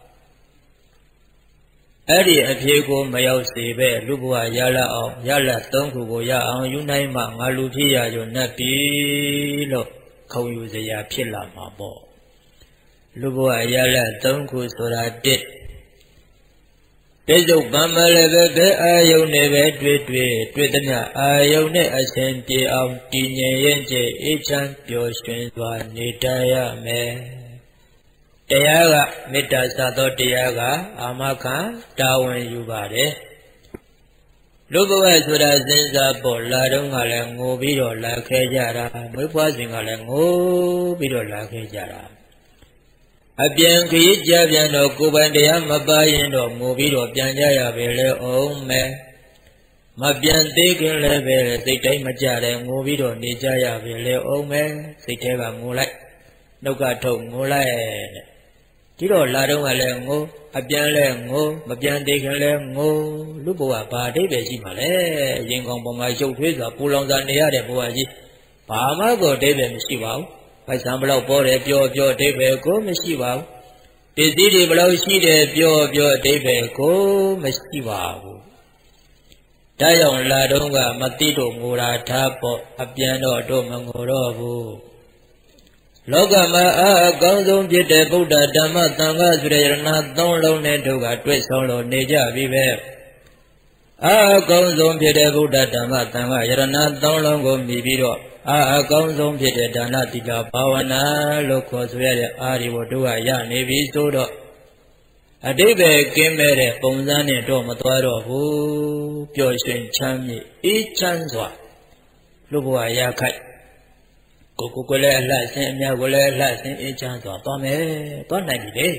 အဲ့ဒီအဖြစ်ကိုမရောက်စေပဲလူဘဝရလက်အောင်ရလက်သုံးခုကိုရအောင်ယူနိုင်မှငါလူဖြစ်ရကြနှက်ပြီလို့ခုံယူစရာဖြစ်လာမှာပေါ့လူဘဝရလက်သုံးခုဆိုတာတစ်တိကျဗမ္မလည်းပဲဘယ်အာယုန်နဲ့ပဲတွေ့တွေ့တွေ့သမျှအာယုန်နဲ့အစဉ်ပြေအောင်တည်ငြိမ်ရင်ကျအေးချမ်းပျော်ရွှင်စွာနေတတ်ရမယ်တရားကမေတ္တာစသောတရားကအာမခံတာဝန်ယူပါတယ်လူဘဝဆိုတာစဉ်းစားပေါ်လာတော့ကလည်းငိုပြီးတော့လာခဲ့ကြတာမွေးဖွားစဉ်ကလည်းငိုပြီးတော့လာခဲ့ကြတာအပြန်ခရီးကြပြန်တော့ကိုယ်ပိုင်တရားမပါရင်တော့ငိုပြီးတော့ပြန်ကြရပဲလေအောင်မယ်မပြန်သေးခင်လည်းပဲစိတ်တိုင်းမကြတဲ့ငိုပြီးတော့နေကြရပဲလေအောင်မယ်စိတ်ထဲကငိုလိုက်နှုတ်ကထုတ်ငိုလိုက်ဒီတော့လာတော့ကလည်းငိုအပြန်လည်းငိုမပြန်သေးခင်လည်းငိုလူဘဝဘာအဓိပ္ပာယ်ရှိမှာလဲရင်ကောင်ပေါ်မှာရုပ်ထွေးစွာပူလောင်စွာနေရတဲ့ဘဝကြီးဘာမှကိုအဓိပ္ပာယ်မရှိပါဘူးပိုက်ဆံဘလောက်ပေါ်တယ်ပြောပြောအဓိပ္ပာယ်ကိုမရှိပါဘူးပစ္စည်းတွေဘလောက်ရှိတယ်ပြောပြောအဓိပ္ပာယ်ကိုမရှိပါဘူးဒါကြောင့်လာတော့ကမသိတော့ငိုတာထားပေါ့အပြန်တော့တို့မငိုတော့ဘူးလောကမှာအာအကောင်းဆုံးဖြစ်တဲ့ဗုဒ္ဓဓမ္မသံဃာဆိုတဲ့ယရဏသုံးလုံးနဲ့တို့ကတွေ့ဆောင်လို့နေကြပြီပဲအာအကောင်းဆုံးဖြစ်တဲ့ဗုဒ္ဓဓမ္မသံဃာယရဏသုံးလုံးကိုမြည်ပြီးတော့အာအကောင်းဆုံးဖြစ်တဲ့ဒါနသီလဘာဝနာလို့ခေါ်ဆိုရတဲ့အာဒီဝတို့ကရနေပြီဆိုတော့အတိပ္ပယ်ကင်းမဲ့တဲ့ပုံစံနဲ့တော့မသွားတော့ဘူးပျော်ရွှင်ချမ်းမြေ့အေးချမ်းစွာလူဘဝရခိုက်ကိုကိုကိုလည်းအလှဆင်းအများကိုလည်းအလှဆင်းအေးချမ်းစွာသွားမယ်သွားနိုင်ပြီလေ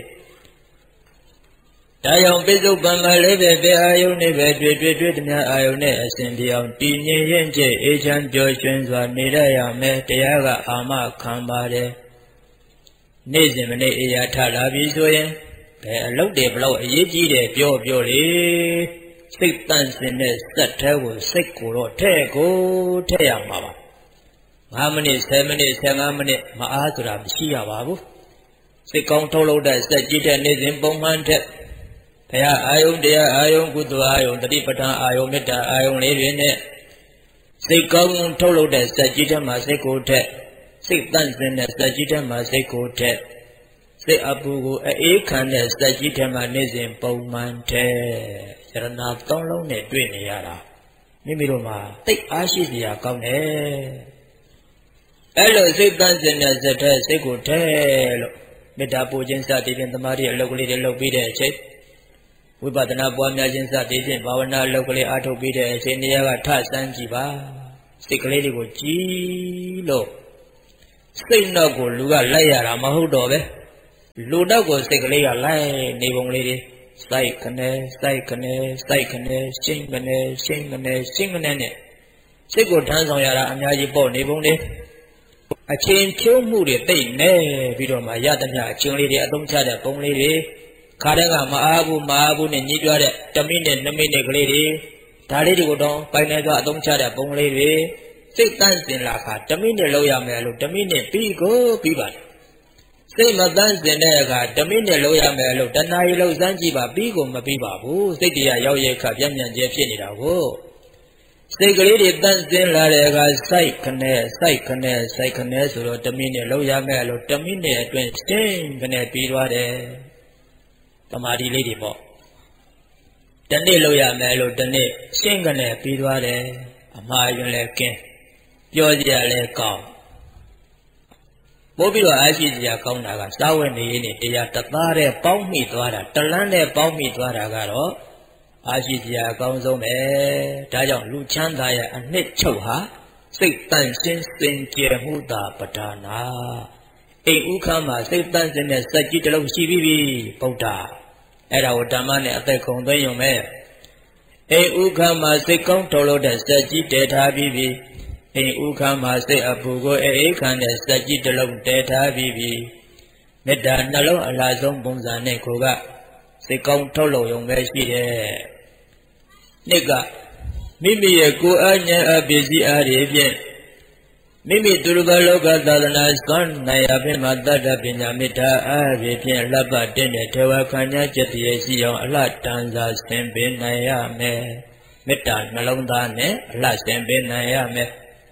ဒါကြောင့်ပိစုပန်မလေးပဲပဲအာယုန်နဲ့ပဲတွေ့တွေ့တွေ့တည်းအာယုန်နဲ့အစဉ်ပြောင်းတည်ငြိမ်ရင်ကျအေးချမ်းပျော်ရွှင်စွာနေရရမယ်တရားကအာမခံပါတယ်နေ့စဉ်မနေ့အေးရထလာပြီဆိုရင်ဘယ်အလုပ်တွေဘလို့အရေးကြီးတယ်ပြောပြောလေစိတ်တန့်စင်တဲ့စက်ထဲကိုစိတ်ကိုတော့ထဲ့ကိုထဲ့ရမှာပါငါးမိနစ်ဆယ်မိနစ်ဆယ်ငါးမိနစ်မအားဆိုတာမရှိရပါဘူးစိတ်ကောင်းထုတ်လို့တဲ့စက်ကြည့်တဲ့နေ့စဉ်ပုံမှန်တဲ့ဘုရားအာယုန်တရားအာယုန်ကုသိုလ်အာယုန်တတိပဋ္ဌာန်အာယုန်မေတ္တာအာယုန်လေးတွေနဲ့စိတ်ကောင်းထုတ်လို့တဲ့စက်ကြည့်တဲ့မှာစိတ်ကိုထက်စိတ်တန့်စင်တဲ့စက်ကြည့်တဲ့မှာစိတ်ကိုထက်စိတ်အပူကိုအေးခံတဲ့စက်ကြီးထဲမှာနေ့စဉ်ပုံမှန်တဲ့ယရဏသုံးလုံးနဲ့တွေ့နေရတာမိမိတို့မှာသိအားရှိစရာကောင်းတယ်အဲ့လိုစိတ်တန့်စင်တဲ့စက်ထဲစိတ်ကိုထဲလို့မေတ္တာပို့ခြင်းစသည်ဖြင့်သမာဓိအလုပ်ကလေးတွေလုပ်ပြီးတဲ့အချိန်ဝိပဿနာပွားများခြင်းစသည်ဖြင့်ဘာဝနာအလုပ်ကလေးအားထုတ်ပြီးတဲ့အချိန်နေရာကထဆန်းကြည့်ပါစိတ်ကလေးတွေကိုကြည်လို့စိတ်တော့ကိုလူကလိုက်ရတာမဟုတ်တော့ပဲလူတော့ကိုစိတ်ကလေးကလိုက်နေပုံလေးတွေစိုက်ခနဲစိုက်ခနဲစိုက်ခနဲရှင်းခနဲရှင်းခနဲရှင်းခနဲနဲ့စိတ်ကိုထမ်းဆောင်ရတာအများကြီးပေါ့နေပုံလေးအချင်းဖြိုးမှုတွေတိတ်နေပြီးတော့မှရသမျှအချင်းလေးတွေအသုံးချတဲ့ပုံလေးတွေခါတဲ့ကမအားဘူးမအားဘူးနဲ့ညှိတွားတဲ့တစ်မိနစ်နှစ်မိနစ်ကလေးတွေဒါလေးတွေကိုတော့ပိုင်နေတော့အသုံးချတဲ့ပုံလေးတွေစိတ်တန့်စင်လာခါတစ်မိနစ်လောက်ရမယ်လို့တစ်မိနစ်ပြီးကိုပြီးပါတယ်စိတ်မတန်းစင်တဲ့အခါဓမိနဲ့လုံးရမယ်လို့တဏှာရီလုံးစမ်းကြည့်ပါပြီးကိုမပြီးပါဘူးစိတ်တရားရောက်ရဲ့ခါပြန့်ပြန်ကျဲဖြစ်နေတာကိုစိတ်ကလေးတွေတန်းစင်လာတဲ့အခါစိုက်ခနဲ့စိုက်ခနဲ့စိုက်ခနဲ့ဆိုတော့ဓမိနဲ့လုံးရမယ်လို့ဓမိနဲ့အတွင်းရှင်းခနဲ့ပြီးသွားတယ်တမာတိလေးတွေပေါ့တနေ့လုံးရမယ်လို့တနေ့ရှင်းခနဲ့ပြီးသွားတယ်အမှားယွန်းလဲကင်းပြောကြရလဲကောင်းပို့ပြီးတော့အားရှိစရာကောင်းတာကစာဝတ်နေရေးနဲ့တရားတသားတဲ့ပေါင်းမိသွားတာတလန်းနဲ့ပေါင်းမိသွားတာကတော့အားရှိစရာအကောင်းဆုံးပဲဒါကြောင့်လူချမ်းသာရဲ့အနှစ်ချုပ်ဟာစိတ်တန့်ရှင်းစင်ကြယ်မှုသာပဋ္ဌာနာအိမ်ဥခမ်းမှာစိတ်တန့်စင်တဲ့စက်ကြီးတစ်လုံးရှိပြီးပြီဗုဒ္ဓအဲ့ဒါကိုဓမ္မနဲ့အသက်ခုံသွင်းရုံပဲအိမ်ဥခမ်းမှာစိတ်ကောင်းထုတ်လို့တဲ့စက်ကြီးတည်ထားပြီးပြီအိမ်ဥခမ်းမှာစိတ်အပူကိုအေးခံတဲ့စက်ကြီးတစ်လုံးတည်ထားပြီးပြီမေတ္တာနှလုံးအလားဆုံးပုံစံနဲ့ကိုကစိတ်ကောင်းထုတ်လို့ရုံပဲရှိတယ်နှစ်ကမိမိရဲ့ကိုယ်အဉာဏ်အပစ္စည်းအားဖြင့်မိမိသူတော်လောကသာသနာစွမ်းနိုင်အပြင်မှာတတ္တပညာမေတ္တာအားဖြင့်လှပတဲ့တဲ့ထေဝခံညာကျက်တည်းရှိအောင်အလှတန်စာဆင်ပေးနိုင်ရမယ်မေတ္တာနှလုံးသားနဲ့အလှဆင်ပေးနိုင်ရမယ်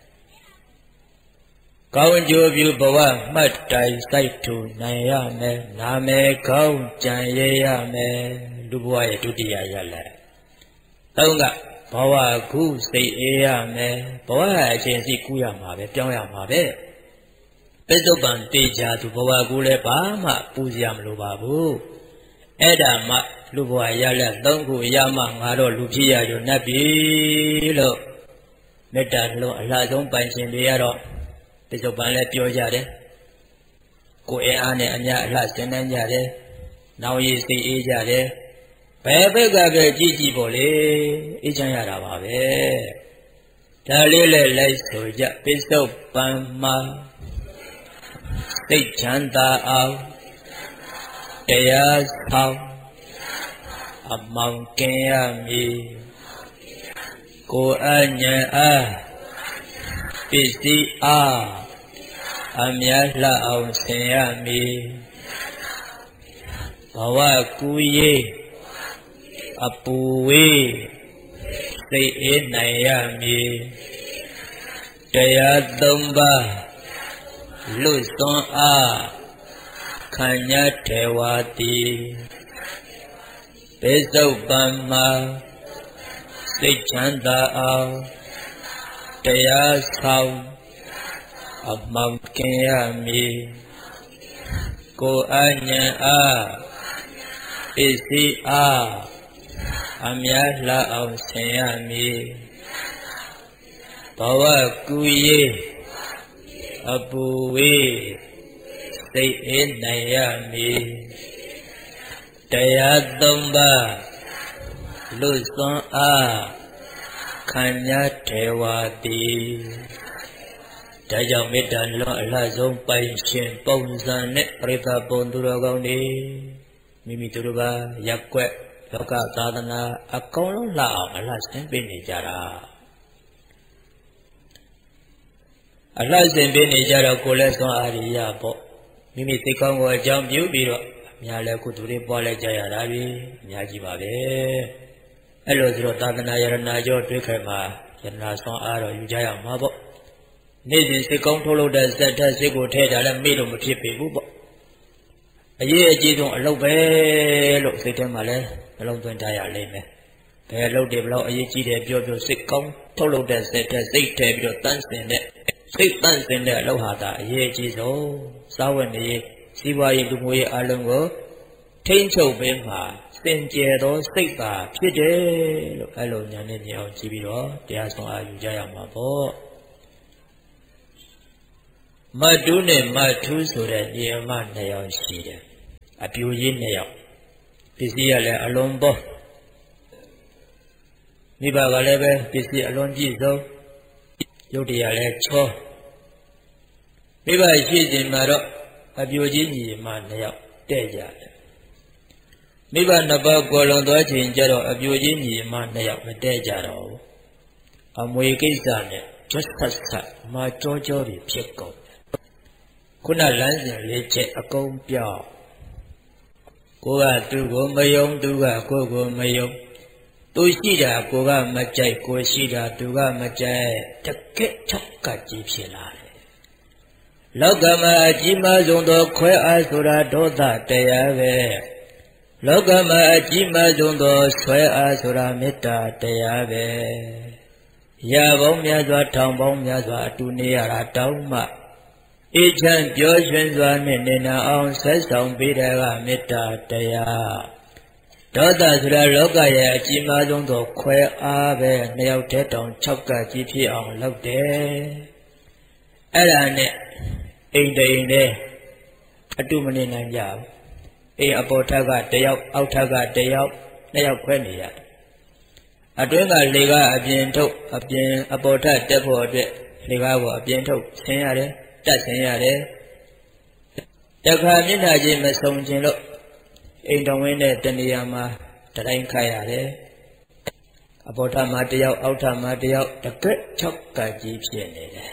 ကောင်းကျိုးပြုဘဝမှတ်တိုင်စိုက်ထူနိုင်ရမယ်နာမည်ကောင်းကြံရရမယ်လူဘဝရဲ့ဒုတိယရလတ်သုံးကဘဝကူးစိတ်အေးရမယ်ဘဝအချင်းစီကူးရမှာပဲပြောင်းရမှာပဲပိဿုပံတေချာသူဘဝကူးလည်းဘာမှပူစရာမလိုပါဘူးအဲ့ဒါမှလူဘဝရလတ်သုံးခုရမှငါတော့လူဖြစ်ရရနတ်ပြီလို့မေတ္တာလုံးအလှဆုံးပိုင်ရှင်တွေရတော့ပိဿုပံလည်းပြောကြတယ်ကိုယ်အင်အားနဲ့အများအလှဆင်းနှမ်းကြတယ်နောင်ရည်စိတ်အေးကြတယ်ဘယ်ဘက်ကပဲကြည့်ကြည့်ပေါ့လေအေးချမ်းရတာပါပဲဒါလေးလည်းလိုက်ဆိုကြပိဿုပံမှာစိတ်ချမ်းသာအောင်တရားဆောင်အမောင်ကင်ရမည်ကိုယ်အဉာဏ်အားပစ္စည်းအားအမြတ်လှအောင်ဆင်ရမည်ဘဝကူရေးအပူဝေးစိတ်အေးနိုင်ရမည်တရားသုံးပါး luận son a khăn nhá thế hòa tì bế dâu bàn mà xích chán ta ao tế á sau ập mầm kinh á mi cô á nhà á bế si á am ya la ao sen á mi bảo á cú yê abu we say in nayami daya damba lu son a khanya thewa ti da jaung meet ta luan a la song pai shin pong san net prita pon tu ro kaung ni mimi tu ro ba yak kwet loka sadhana a kaung long la aung a la sin pai ne ja daအလှဆင်ပေးနေကြတော့ကိုယ်လည်းစွမ်းအားရပေါ့မိမိသိကောင်းကိုအကြောင်းပြုပြီးတော့အများလည်းကုသိုလ်တွေပွားလဲကြရတာပြီအများကြီးပါပဲအဲ့လိုဆိုတော့သာသနာယရနာကျော်တွေ့ခဲ့မှာယရနာစွမ်းအားတော့ယူကြရမှာပေါ့နေ့စဉ်စိတ်ကောင်းထုတ်လုပ်တဲ့စက်ထက်စိတ်ကိုထဲတာလည်းမေ့လို့မဖြစ်ပေဘူးပေါ့အရေးအကြီးဆုံးအလုပ်ပဲလို့စိတ်ထဲမှာလည်းနှလုံးသွင်းထားရလိမ့်မယ်ဘယ်အလုပ်တွေဘလို့အရေးကြီးတယ်ပြောပြောစိတ်ကောင်းထုတ်လုပ်တဲ့စက်ထက်စိတ်ထဲပြီးတော့တန်းစင်တဲ့စိတ်တန့်စင်တဲ့အလုပ်ဟာသာအရေးကြီးဆုံးစာဝတ်နေရေးစီးပွားရေးလူမှုရေးအလုံးကိုထိန်းချုပ်ပေးမှာစင်ကြယ်သောစိတ်သာဖြစ်တယ်လို့အဲ့လိုညာနဲ့မြင်အောင်ကြည့်ပြီးတော့တရားဆောင်အားယူကြရမှာပေါ့မတုနဲ့မထူးဆိုတဲ့ညီအမနှစ်ယောက်ရှိတယ်အပြူကြီးနှစ်ယောက်ပစ္စည်းရလည်းအလွန်ပေါ်မိဘကလည်းပဲပစ္စည်းအလွန်ပြည့်စုံရုပ်တရားလည်းချောမိဘရှိခြင်းမှာတော့အပြိုကြီးညီမနှစ်ယောက်တဲ့ကြတယ်မိဘနှစ်ပါးကိုယ်လွန်သွားခြင်းကြတော့အပြိုကြီးညီမနှစ်ယောက်မတဲ့ကြတော့ဘူးအမွေကိစ္စနဲ့ကျွတ်ဆက်ဆက်မာကြောကြောတွေဖြစ်ကုန်ခုနလမ်းစဉ်လေးချက်အကုန်ပြောင်းကိုကသူ့ကိုမယုံသူကကိုယ်ကိုမယုံသူရှိတာကိုကမကြိုက်ကိုရှိတာသူကမကြိုက်တကက်ချက်ကကြီးဖြစ်လာတယ်လောကမှာအကြီးမားဆုံးသောခွဲအားဆိုတာဒေါသတရားပဲလောကမှာအကြီးမားဆုံးသောဆွဲအားဆိုတာမေတ္တာတရားပဲရာပေါင်းများစွာထောင်ပေါင်းများစွာအတူနေရတာတောင်းမှအေးချမ်းပျော်ရွှင်စွာနဲ့နေနာအောင်ဆက်ဆောင်ပေးတယ်ကမေတ္တာတရားဒေါသဆိုတာလောကရဲ့အကြီးမားဆုံးသောခွဲအားပဲနှစ်ယောက်တည်းတောင်၆ကကြီးဖြစ်အောင်လုပ်တယ်အဲ့ဒါနဲ့အိမ်တိန်နဲ့အတူမနေနိုင်ကြဘူးအိမ်အပေါ်ထက်ကတယောက်အောက်ထက်ကတယောက်နှစ်ယောက်ခွဲနေရတယ်အတွင်းကလေကအပြင်ထုတ်အပြင်အပေါ်ထက်တက်ဖို့အတွက်လေကားကိုအပြင်ထုတ်ဆင်းရတယ်တက်ဆင်းရတယ်တခါမျက်နှာချင်းမဆုံခြင်းလို့အိမ်တော်ဝင်းတဲ့တနေရာမှာတတိုင်းခိုက်ရတယ်အပေါ်ထမှာတယောက်အောက်ထမှာတယောက်တကက်၆ကကြီးဖြစ်နေတယ်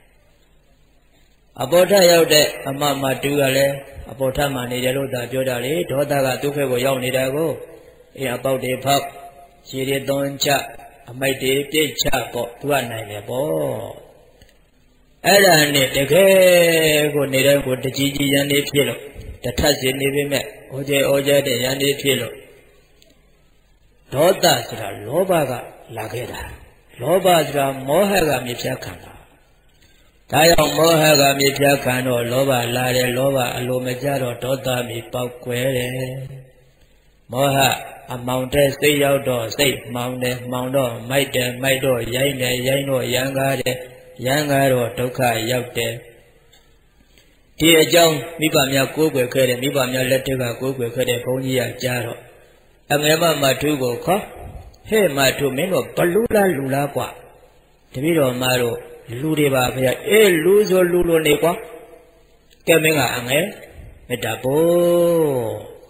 အပေါ်ထရောက်တဲ့အမမတူကလည်းအပေါ်ထမှာနေတယ်လို့သာပြောတာလေဒေါသကဒုက္ခကိုရောက်နေတာကိုအေးအပေါက်တွေဖောက်ခြေတွေသွန်းချအမိုက်တွေပြစ်ချပေါ့သူကနိုင်တယ်ပေါ့အဲ့ဒါနဲ့တကယ်ကိုနေတဲ့ကိုတကြီးကြီးရန်နေဖြစ်လို့တထပ်စီနေပေမဲ့ဩကျဲဩကျဲတဲ့ရန်နေဖြစ်လို့ဒေါသဆိုတာလောဘကလာခဲ့တာလောဘဆိုတာမောဟကမြစ်ဖြတ်ခံတာဒါကြောင့်မောဟကမြစ်ဖြတ်ခံတော့လောဘလာတယ်လောဘအလိုမကျတော့ဒေါသမြစ်ပေါက်ကွဲတယ်မောဟအမောင်တဲ့စိတ်ရောက်တော့စိတ်မှောင်တယ်မှောင်တော့မိုက်တယ်မိုက်တော့ရိုင်းတယ်ရိုင်းတော့ရန်ကားတယ်ရန်ကားတော့ဒုက္ခရောက်တယ်ဒီအကြောင်းမိဘများကိုးကွယ်ခဲ့တဲ့မိဘများလက်ထက်ကကိုးကွယ်ခဲ့တဲ့ဘုန်းကြီးကကြားတော့အမေမမထုကိုခေါ်ဟဲ့မထုမင်းတို့ဘလူလားလူလားကွာတပည့်တော်မတို့လူတွေပါဖေ။အေးလူဆိုလူလိုနေကွာ။ကဲမင်းကအငယ်မေတ္တာပို့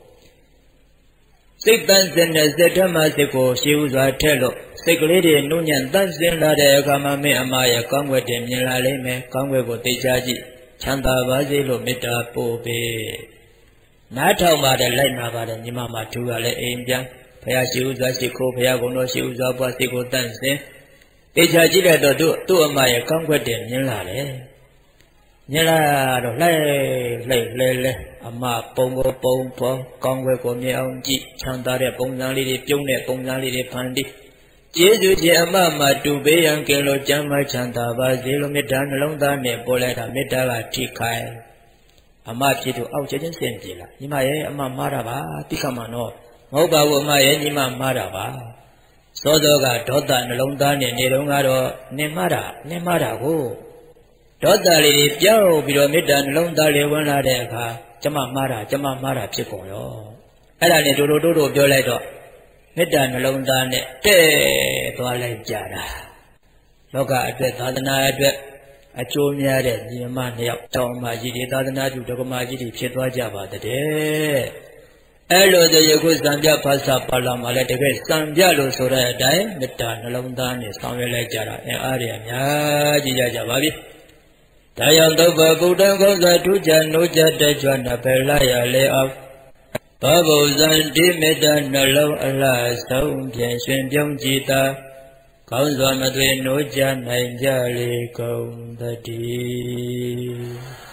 စိတ်တန်စင်တဲ့စိတ်ဓမ္မစိတ်ကိုရှေးဥစွာထက်လို့စိတ်ကလေးတွေနှုံညံ့တန်စင်လာတဲ့အခါမှာမင်းအမရဲ့ကောင်းွယ်တင်မြင်လာလိမ့်မယ်။ကောင်းွယ်ကိုသိချကြည့်ချမ်းသာပါစေလို့မေတ္တာပို့ပေး။နားထောင်ပါတယ်လိုက်နာပါတယ်ညီမမထူကလည်းအိမ်ပြန်ဘုရားရှေးဥစွာရှိခိုးဘုရားကုံတော်ရှေးဥစွာပွားစိတ်ကိုတန်စင်သိချကြည့်တဲ့တော့သူ့သူ့အမရဲ့ကောင်းွယ်တင်မြင်လာတယ်။ညလာတော့လှဲလှဲလှဲလှဲအမပုံကိုပုံပေါ်ကောင်းွယ်ကိုမြင်အောင်ကြည့်ချမ်းသာတဲ့ပုံစံလေးတွေပြုံးတဲ့ပုံစံလေးတွေဖန်တီးကျေးဇူးရှင်အမမတူပေးရန်ကဲလို့ကျမ်းမချမ်းသာပါစေလို့မေတ္တာနှလုံးသားနဲ့ပေါ်လိုက်တာမေတ္တာကထိခိုင်အမဖြစ်သူအောက်ချက်ချင်းစင်ပြေလာညီမရဲ့အမမားတာပါတိခမနော်မဟုတ်ပါဘူးအမရဲ့ညီမမားတာပါစောစောကဒေါသနှလုံးသားနဲ့နေတော့ကတော့နင်မားတာနင်မားတာကိုဒေါသလေးတွေပြောင်းပြီးတော့မေတ္တာနှလုံးသားလေးဝင်လာတဲ့အခါကျမမားတာကျမမားတာဖြစ်ကုန်ရောအဲ့ဒါနဲ့တို့တို့တို့ပြောလိုက်တော့မေတ္တာနှလုံးသားနဲ့တဲ့သွားလိုက်ကြတာလောကအတွက်သာသနာအတွက်အကျိုးများတဲ့ညီမနှစ်ယောက်တောင်းမှကြီးတွေသာသနာပြုဒကမာကြီးတွေဖြစ်သွားကြပါတဲ့အဲ့လိုတည်းယခုစံပြဖတ်စာပါလာမှလည်းတကယ်စံပြလို့ဆိုတဲ့အတိုင်းမေတ္တာနှလုံးသားနဲ့ဆောင်ရွက်လိုက်ကြတာအင်အားတွေအများကြီးကြကြပါပြီဒါကြောင့်သုဘဗုဒ္ဓဂုဏ်သာထူးခြားနိုးကြတကြွနဘယ်လာရလေအောင်ဘဘုဇံတိမေတ္တာနှလုံးအလှဆုံးဖြင့်ရှင်ပြုံးကြည်သာကောင်းစွာမသွေနိုးကြနိုင်ကြလေကုန်သတည်း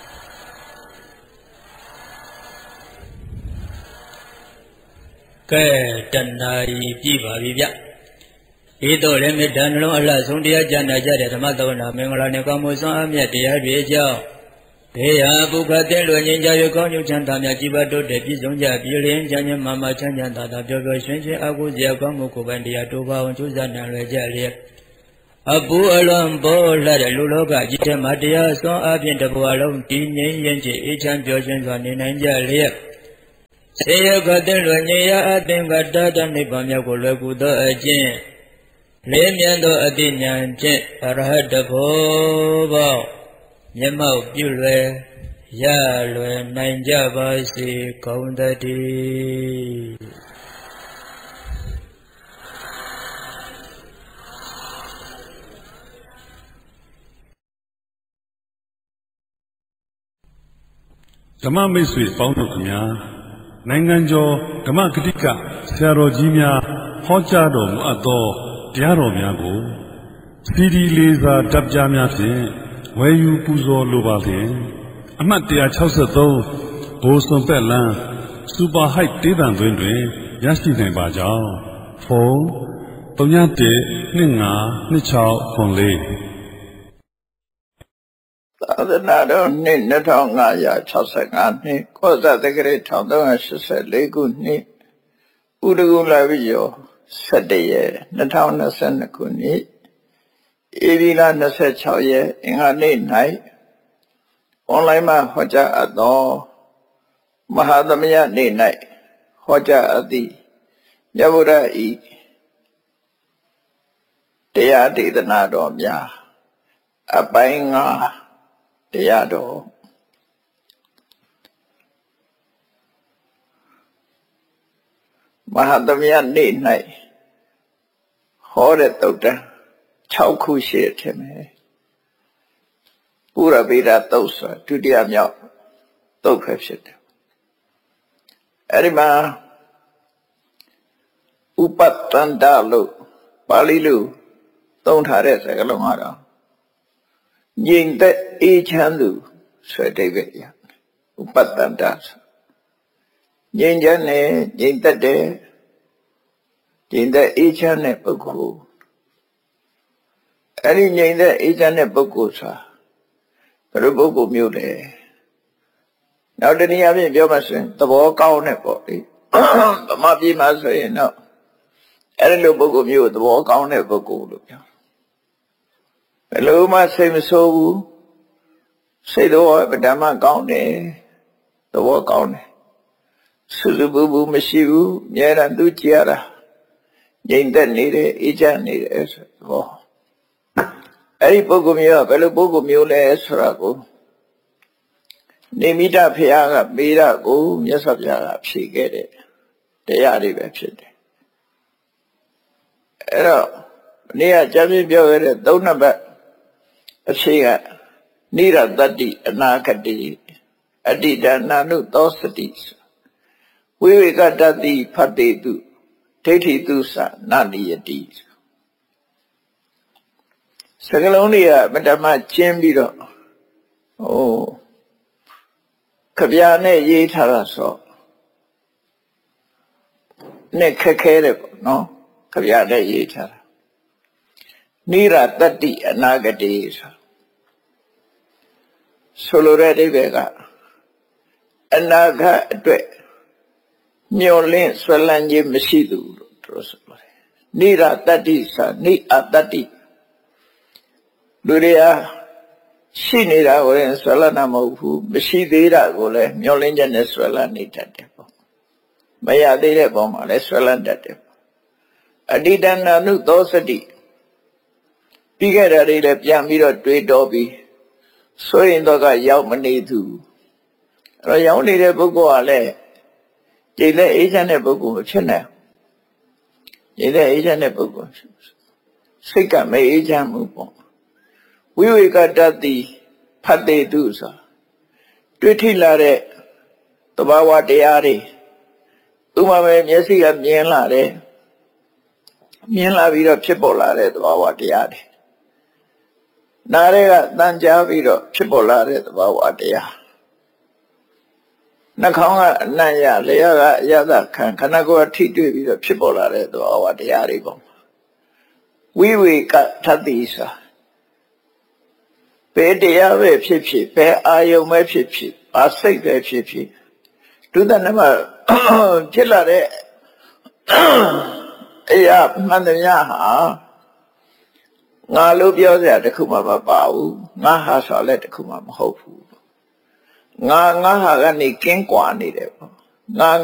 ကဲတဏှာကြီးပြပါပြီဗျဤသို့လည်းမေတ္တာနှလုံးအလှဆုံးတရားကျမ်းနာကြတဲ့ဓမ္မသဝနာမင်္ဂလာနှင့်ကောင်းမှုစွမ်းအမြတ်တရားတွေကြောင့်ဘေးဟာပုခတ်တဲ့လွယ်ငြိမ်းကြ၍ကောင်းကျိုးချမ်းသာများကြီးပါတိုးတက်ပြည့်စုံကြပြည်လျင်ချမ်းချမ်းမာမာချမ်းချမ်းသာသာပျော်ပျော်ရွှင်ရွှင်အကုစရာကောင်းမှုကိုယ်ပိုင်တရားတိုးပါအောင်ကျိုးစားနိုင်လွယ်ကြလျက်အပူအလွန်ပေါ်လာတဲ့လူလောကကြီးထဲမှာတရားစွမ်းအားဖြင့်တဘဝလုံးတည်ငြိမ်ရင်ချအေးချမ်းပျော်ရွှင်စွာနေနိုင်ကြလျက်စေယခတဲ့လွယ်ငြိမ်းရာအသင်္ကတတနိဗ္ဗာန်မြောက်ကိုလွယ်ကူသောအကျင့်လေးမြတ်သောအတိညာဖြင့်အရဟတဘောပေါမျက်မှောက်ပြုလွယ်ရလွယ်နိုင်ကြပါစေကုန်သတည်းဓမ္မမိတ်ဆွေပေါင်းတို့ခင်ဗျာနိုင်ငံကျော်ဓမ္မဂတိကဆရာတော်ကြီးများဟောကြားတော်မူအပ်သောတရားတော်များကိုစီဒီလေးစာဓာတ်ပြားများဖြင့်ဝယ်ယူပူဇော်လိုပါလျင်အမှတ်one sixty-threeဘိုးစွန်ပက်လန်းစူပါဟိုက်တေးသံသွင်းတွင်ရရှိနိုင်ပါကြောင်းဖုန်းthree one one two five two six four four သာသနာတော်နှစ်two thousand five hundred sixty-fiveနှစ်ကောဇတက္ကရာone thousand three hundred eighty-fourခုနှစ်ဥဒကုလပိယောsevenရက်two thousand twenty-twoခုနှစ်ဧပြီလtwenty-sixရက်အင်္ဂါနေ့၌အွန်လိုင်းမှာဟောကြားအပ်သောမဟာသမယနေ့၌ဟောကြားအပ်သည့်မြတ်ဗုဒ္ဓ၏တရားဒေသနာတော်များအပိုင်းငါးတရားတော်မဟာသမယနေ့၌ဟောတဲ့သုတ်တံsixခုရှိတယ်ထင်တယ်ပုရဗေဒသုတ်ဆိုဒုတိယမြောက်သုတ်ပဲဖြစ်တယ်အဲ့ဒီမှာဥပတ္တန္တလို့ပါဠိလိုသုံးထားတဲ့စကားလုံးကတော့ငြိမ်သက်အေးချမ်းသူဆိုတဲ့အဓိပ္ပာယ်ရဥပတ္တန္တဆိုငြိမ်ချမ်းတဲ့ငြိမ်သက်တဲ့ငြိမ်သက်အေးချမ်းတဲ့ပုဂ္ဂိုလ်အဲ့ဒီငြိမ်သက်အေးချမ်းတဲ့ပုဂ္ဂိုလ်ဆိုတာဘယ်လိုပုဂ္ဂိုလ်မျိုးလဲနောက်တနည်းအားဖြင့်ပြောမှဆိုရင်သဘောကောင်းတဲ့ပေါ့လေဗမာပြည်မှာဆိုရင်တော့အဲ့ဒီလိုပုဂ္ဂိုလ်မျိုးသဘောကောင်းတဲ့ပုဂ္ဂိုလ်လို့ပြောဘယ်လိုမှစိတ်မဆိုးဘူးစိတ်တော်ဗဓမ္မကောင်းတယ်သဘောကောင်းတယ်စုစုပူပူမရှိဘူးအများအားသူကြည်ရတာငြိမ်သက်နေတယ်အေးချမ်းနေတယ်ဆိုတော့အဲ့ဒီပုဂ္ဂိုလ်မျိုးကဘယ်လိုပုဂ္ဂိုလ်မျိုးလဲဆိုတာကိုနေမိတဖရာကမေးတာကိုမြတ်စွာဘုရားကဖြေခဲ့တဲ့တရားတွေပဲဖြစ်တယ်အဲ့တော့နေ့ကကျမ်းပြပြောခဲ့တဲ့သုံးနံပါတ်အဖြေကနိရတ္တိအနာဂတိအတ္တိတနာနုသောစတိဝိဝေကတတိဖတ်တေတုဒိဋ္ဌိတုသနာနိယတိစကလုံးတွေကမတ္တမကျင်းပြီးတော့ဟိုခဗျာနဲ့ရေးထားတာဆိုနဲ့ခက်ခဲတယ်ပေါ့နော်ခဗျာနဲ့ရေးထားတာနိရတတ္တိအနာဂတိဆိုဆိုလိုတဲ့အဓိပ္ပာယ်ကအနာဂတ်အတွက်မျောလင့်ဆွဲလန်းခြင်းမရှိသူလို့သူဆိုပါတယ်နိရတတ္တိဆိုနိအတတ္တိလူတွေဟာရှိနေတာကိုလည်းဆွဲလန်းတာမဟုတ်ဘူးမရှိသေးတာကိုလည်းမျောလင့်ချက်နဲ့ဆွဲလန်းနေတတ်တယ်ပေါ့မရသေးတဲ့ပုံမှာလည်းဆွဲလန်းတတ်တယ်အတိတနာနုသောစတိပြီးခဲ့တာတွေလည်းပြန်ပြီးတော့တွေးတောပြီးဆိုရင်တော့ကရောက်မနေသူအဲ့တော့ရောက်နေတဲ့ပုဂ္ဂိုလ်ကလည်းကျိတဲ့အေးချမ်းတဲ့ပုဂ္ဂိုလ်မဖြစ်နိုင်ကျိတဲ့အေးချမ်းတဲ့ပုဂ္ဂိုလ်စိတ်ကမအေးချမ်းဘူးပေါ့ဝိဝေကတ္တိဖတ်တေတုဆိုတွေ့ထိလာတဲ့သဘာဝတရားတွေဥပမာပဲမျက်စိကမြင်လာတယ်မြင်လာပြီးတော့ဖြစ်ပေါ်လာတဲ့သဘာဝတရားတွေနားတွေကတန်ကြားပြီးတော့ဖြစ်ပေါ်လာတဲ့သဘာဝတရားနှာခေါင်းကအနံ့ရလျှာကအယသခံခန္ဓာကိုယ်ထိတွေ့ပြီးတော့ဖြစ်ပေါ်လာတဲ့သဘာဝတရားတွေပေါ့ဝိဝေကထတ္တိဆိုဘယ်တရားပဲဖြစ်ဖြစ်ဘယ်အာယုံပဲဖြစ်ဖြစ်ဘာစိတ်ပဲဖြစ်ဖြစ်ဒုသနမှာဖြစ်လာတဲ့အရာမှန်တရားဟာငါလို့ပြောစရာတခုမှမပါဘူးငါဟာဆိုလည်းတခုမှမဟုတ်ဘူးငါငါဟာကနေကင်းကွာနေတယ်ပေါ့ငါ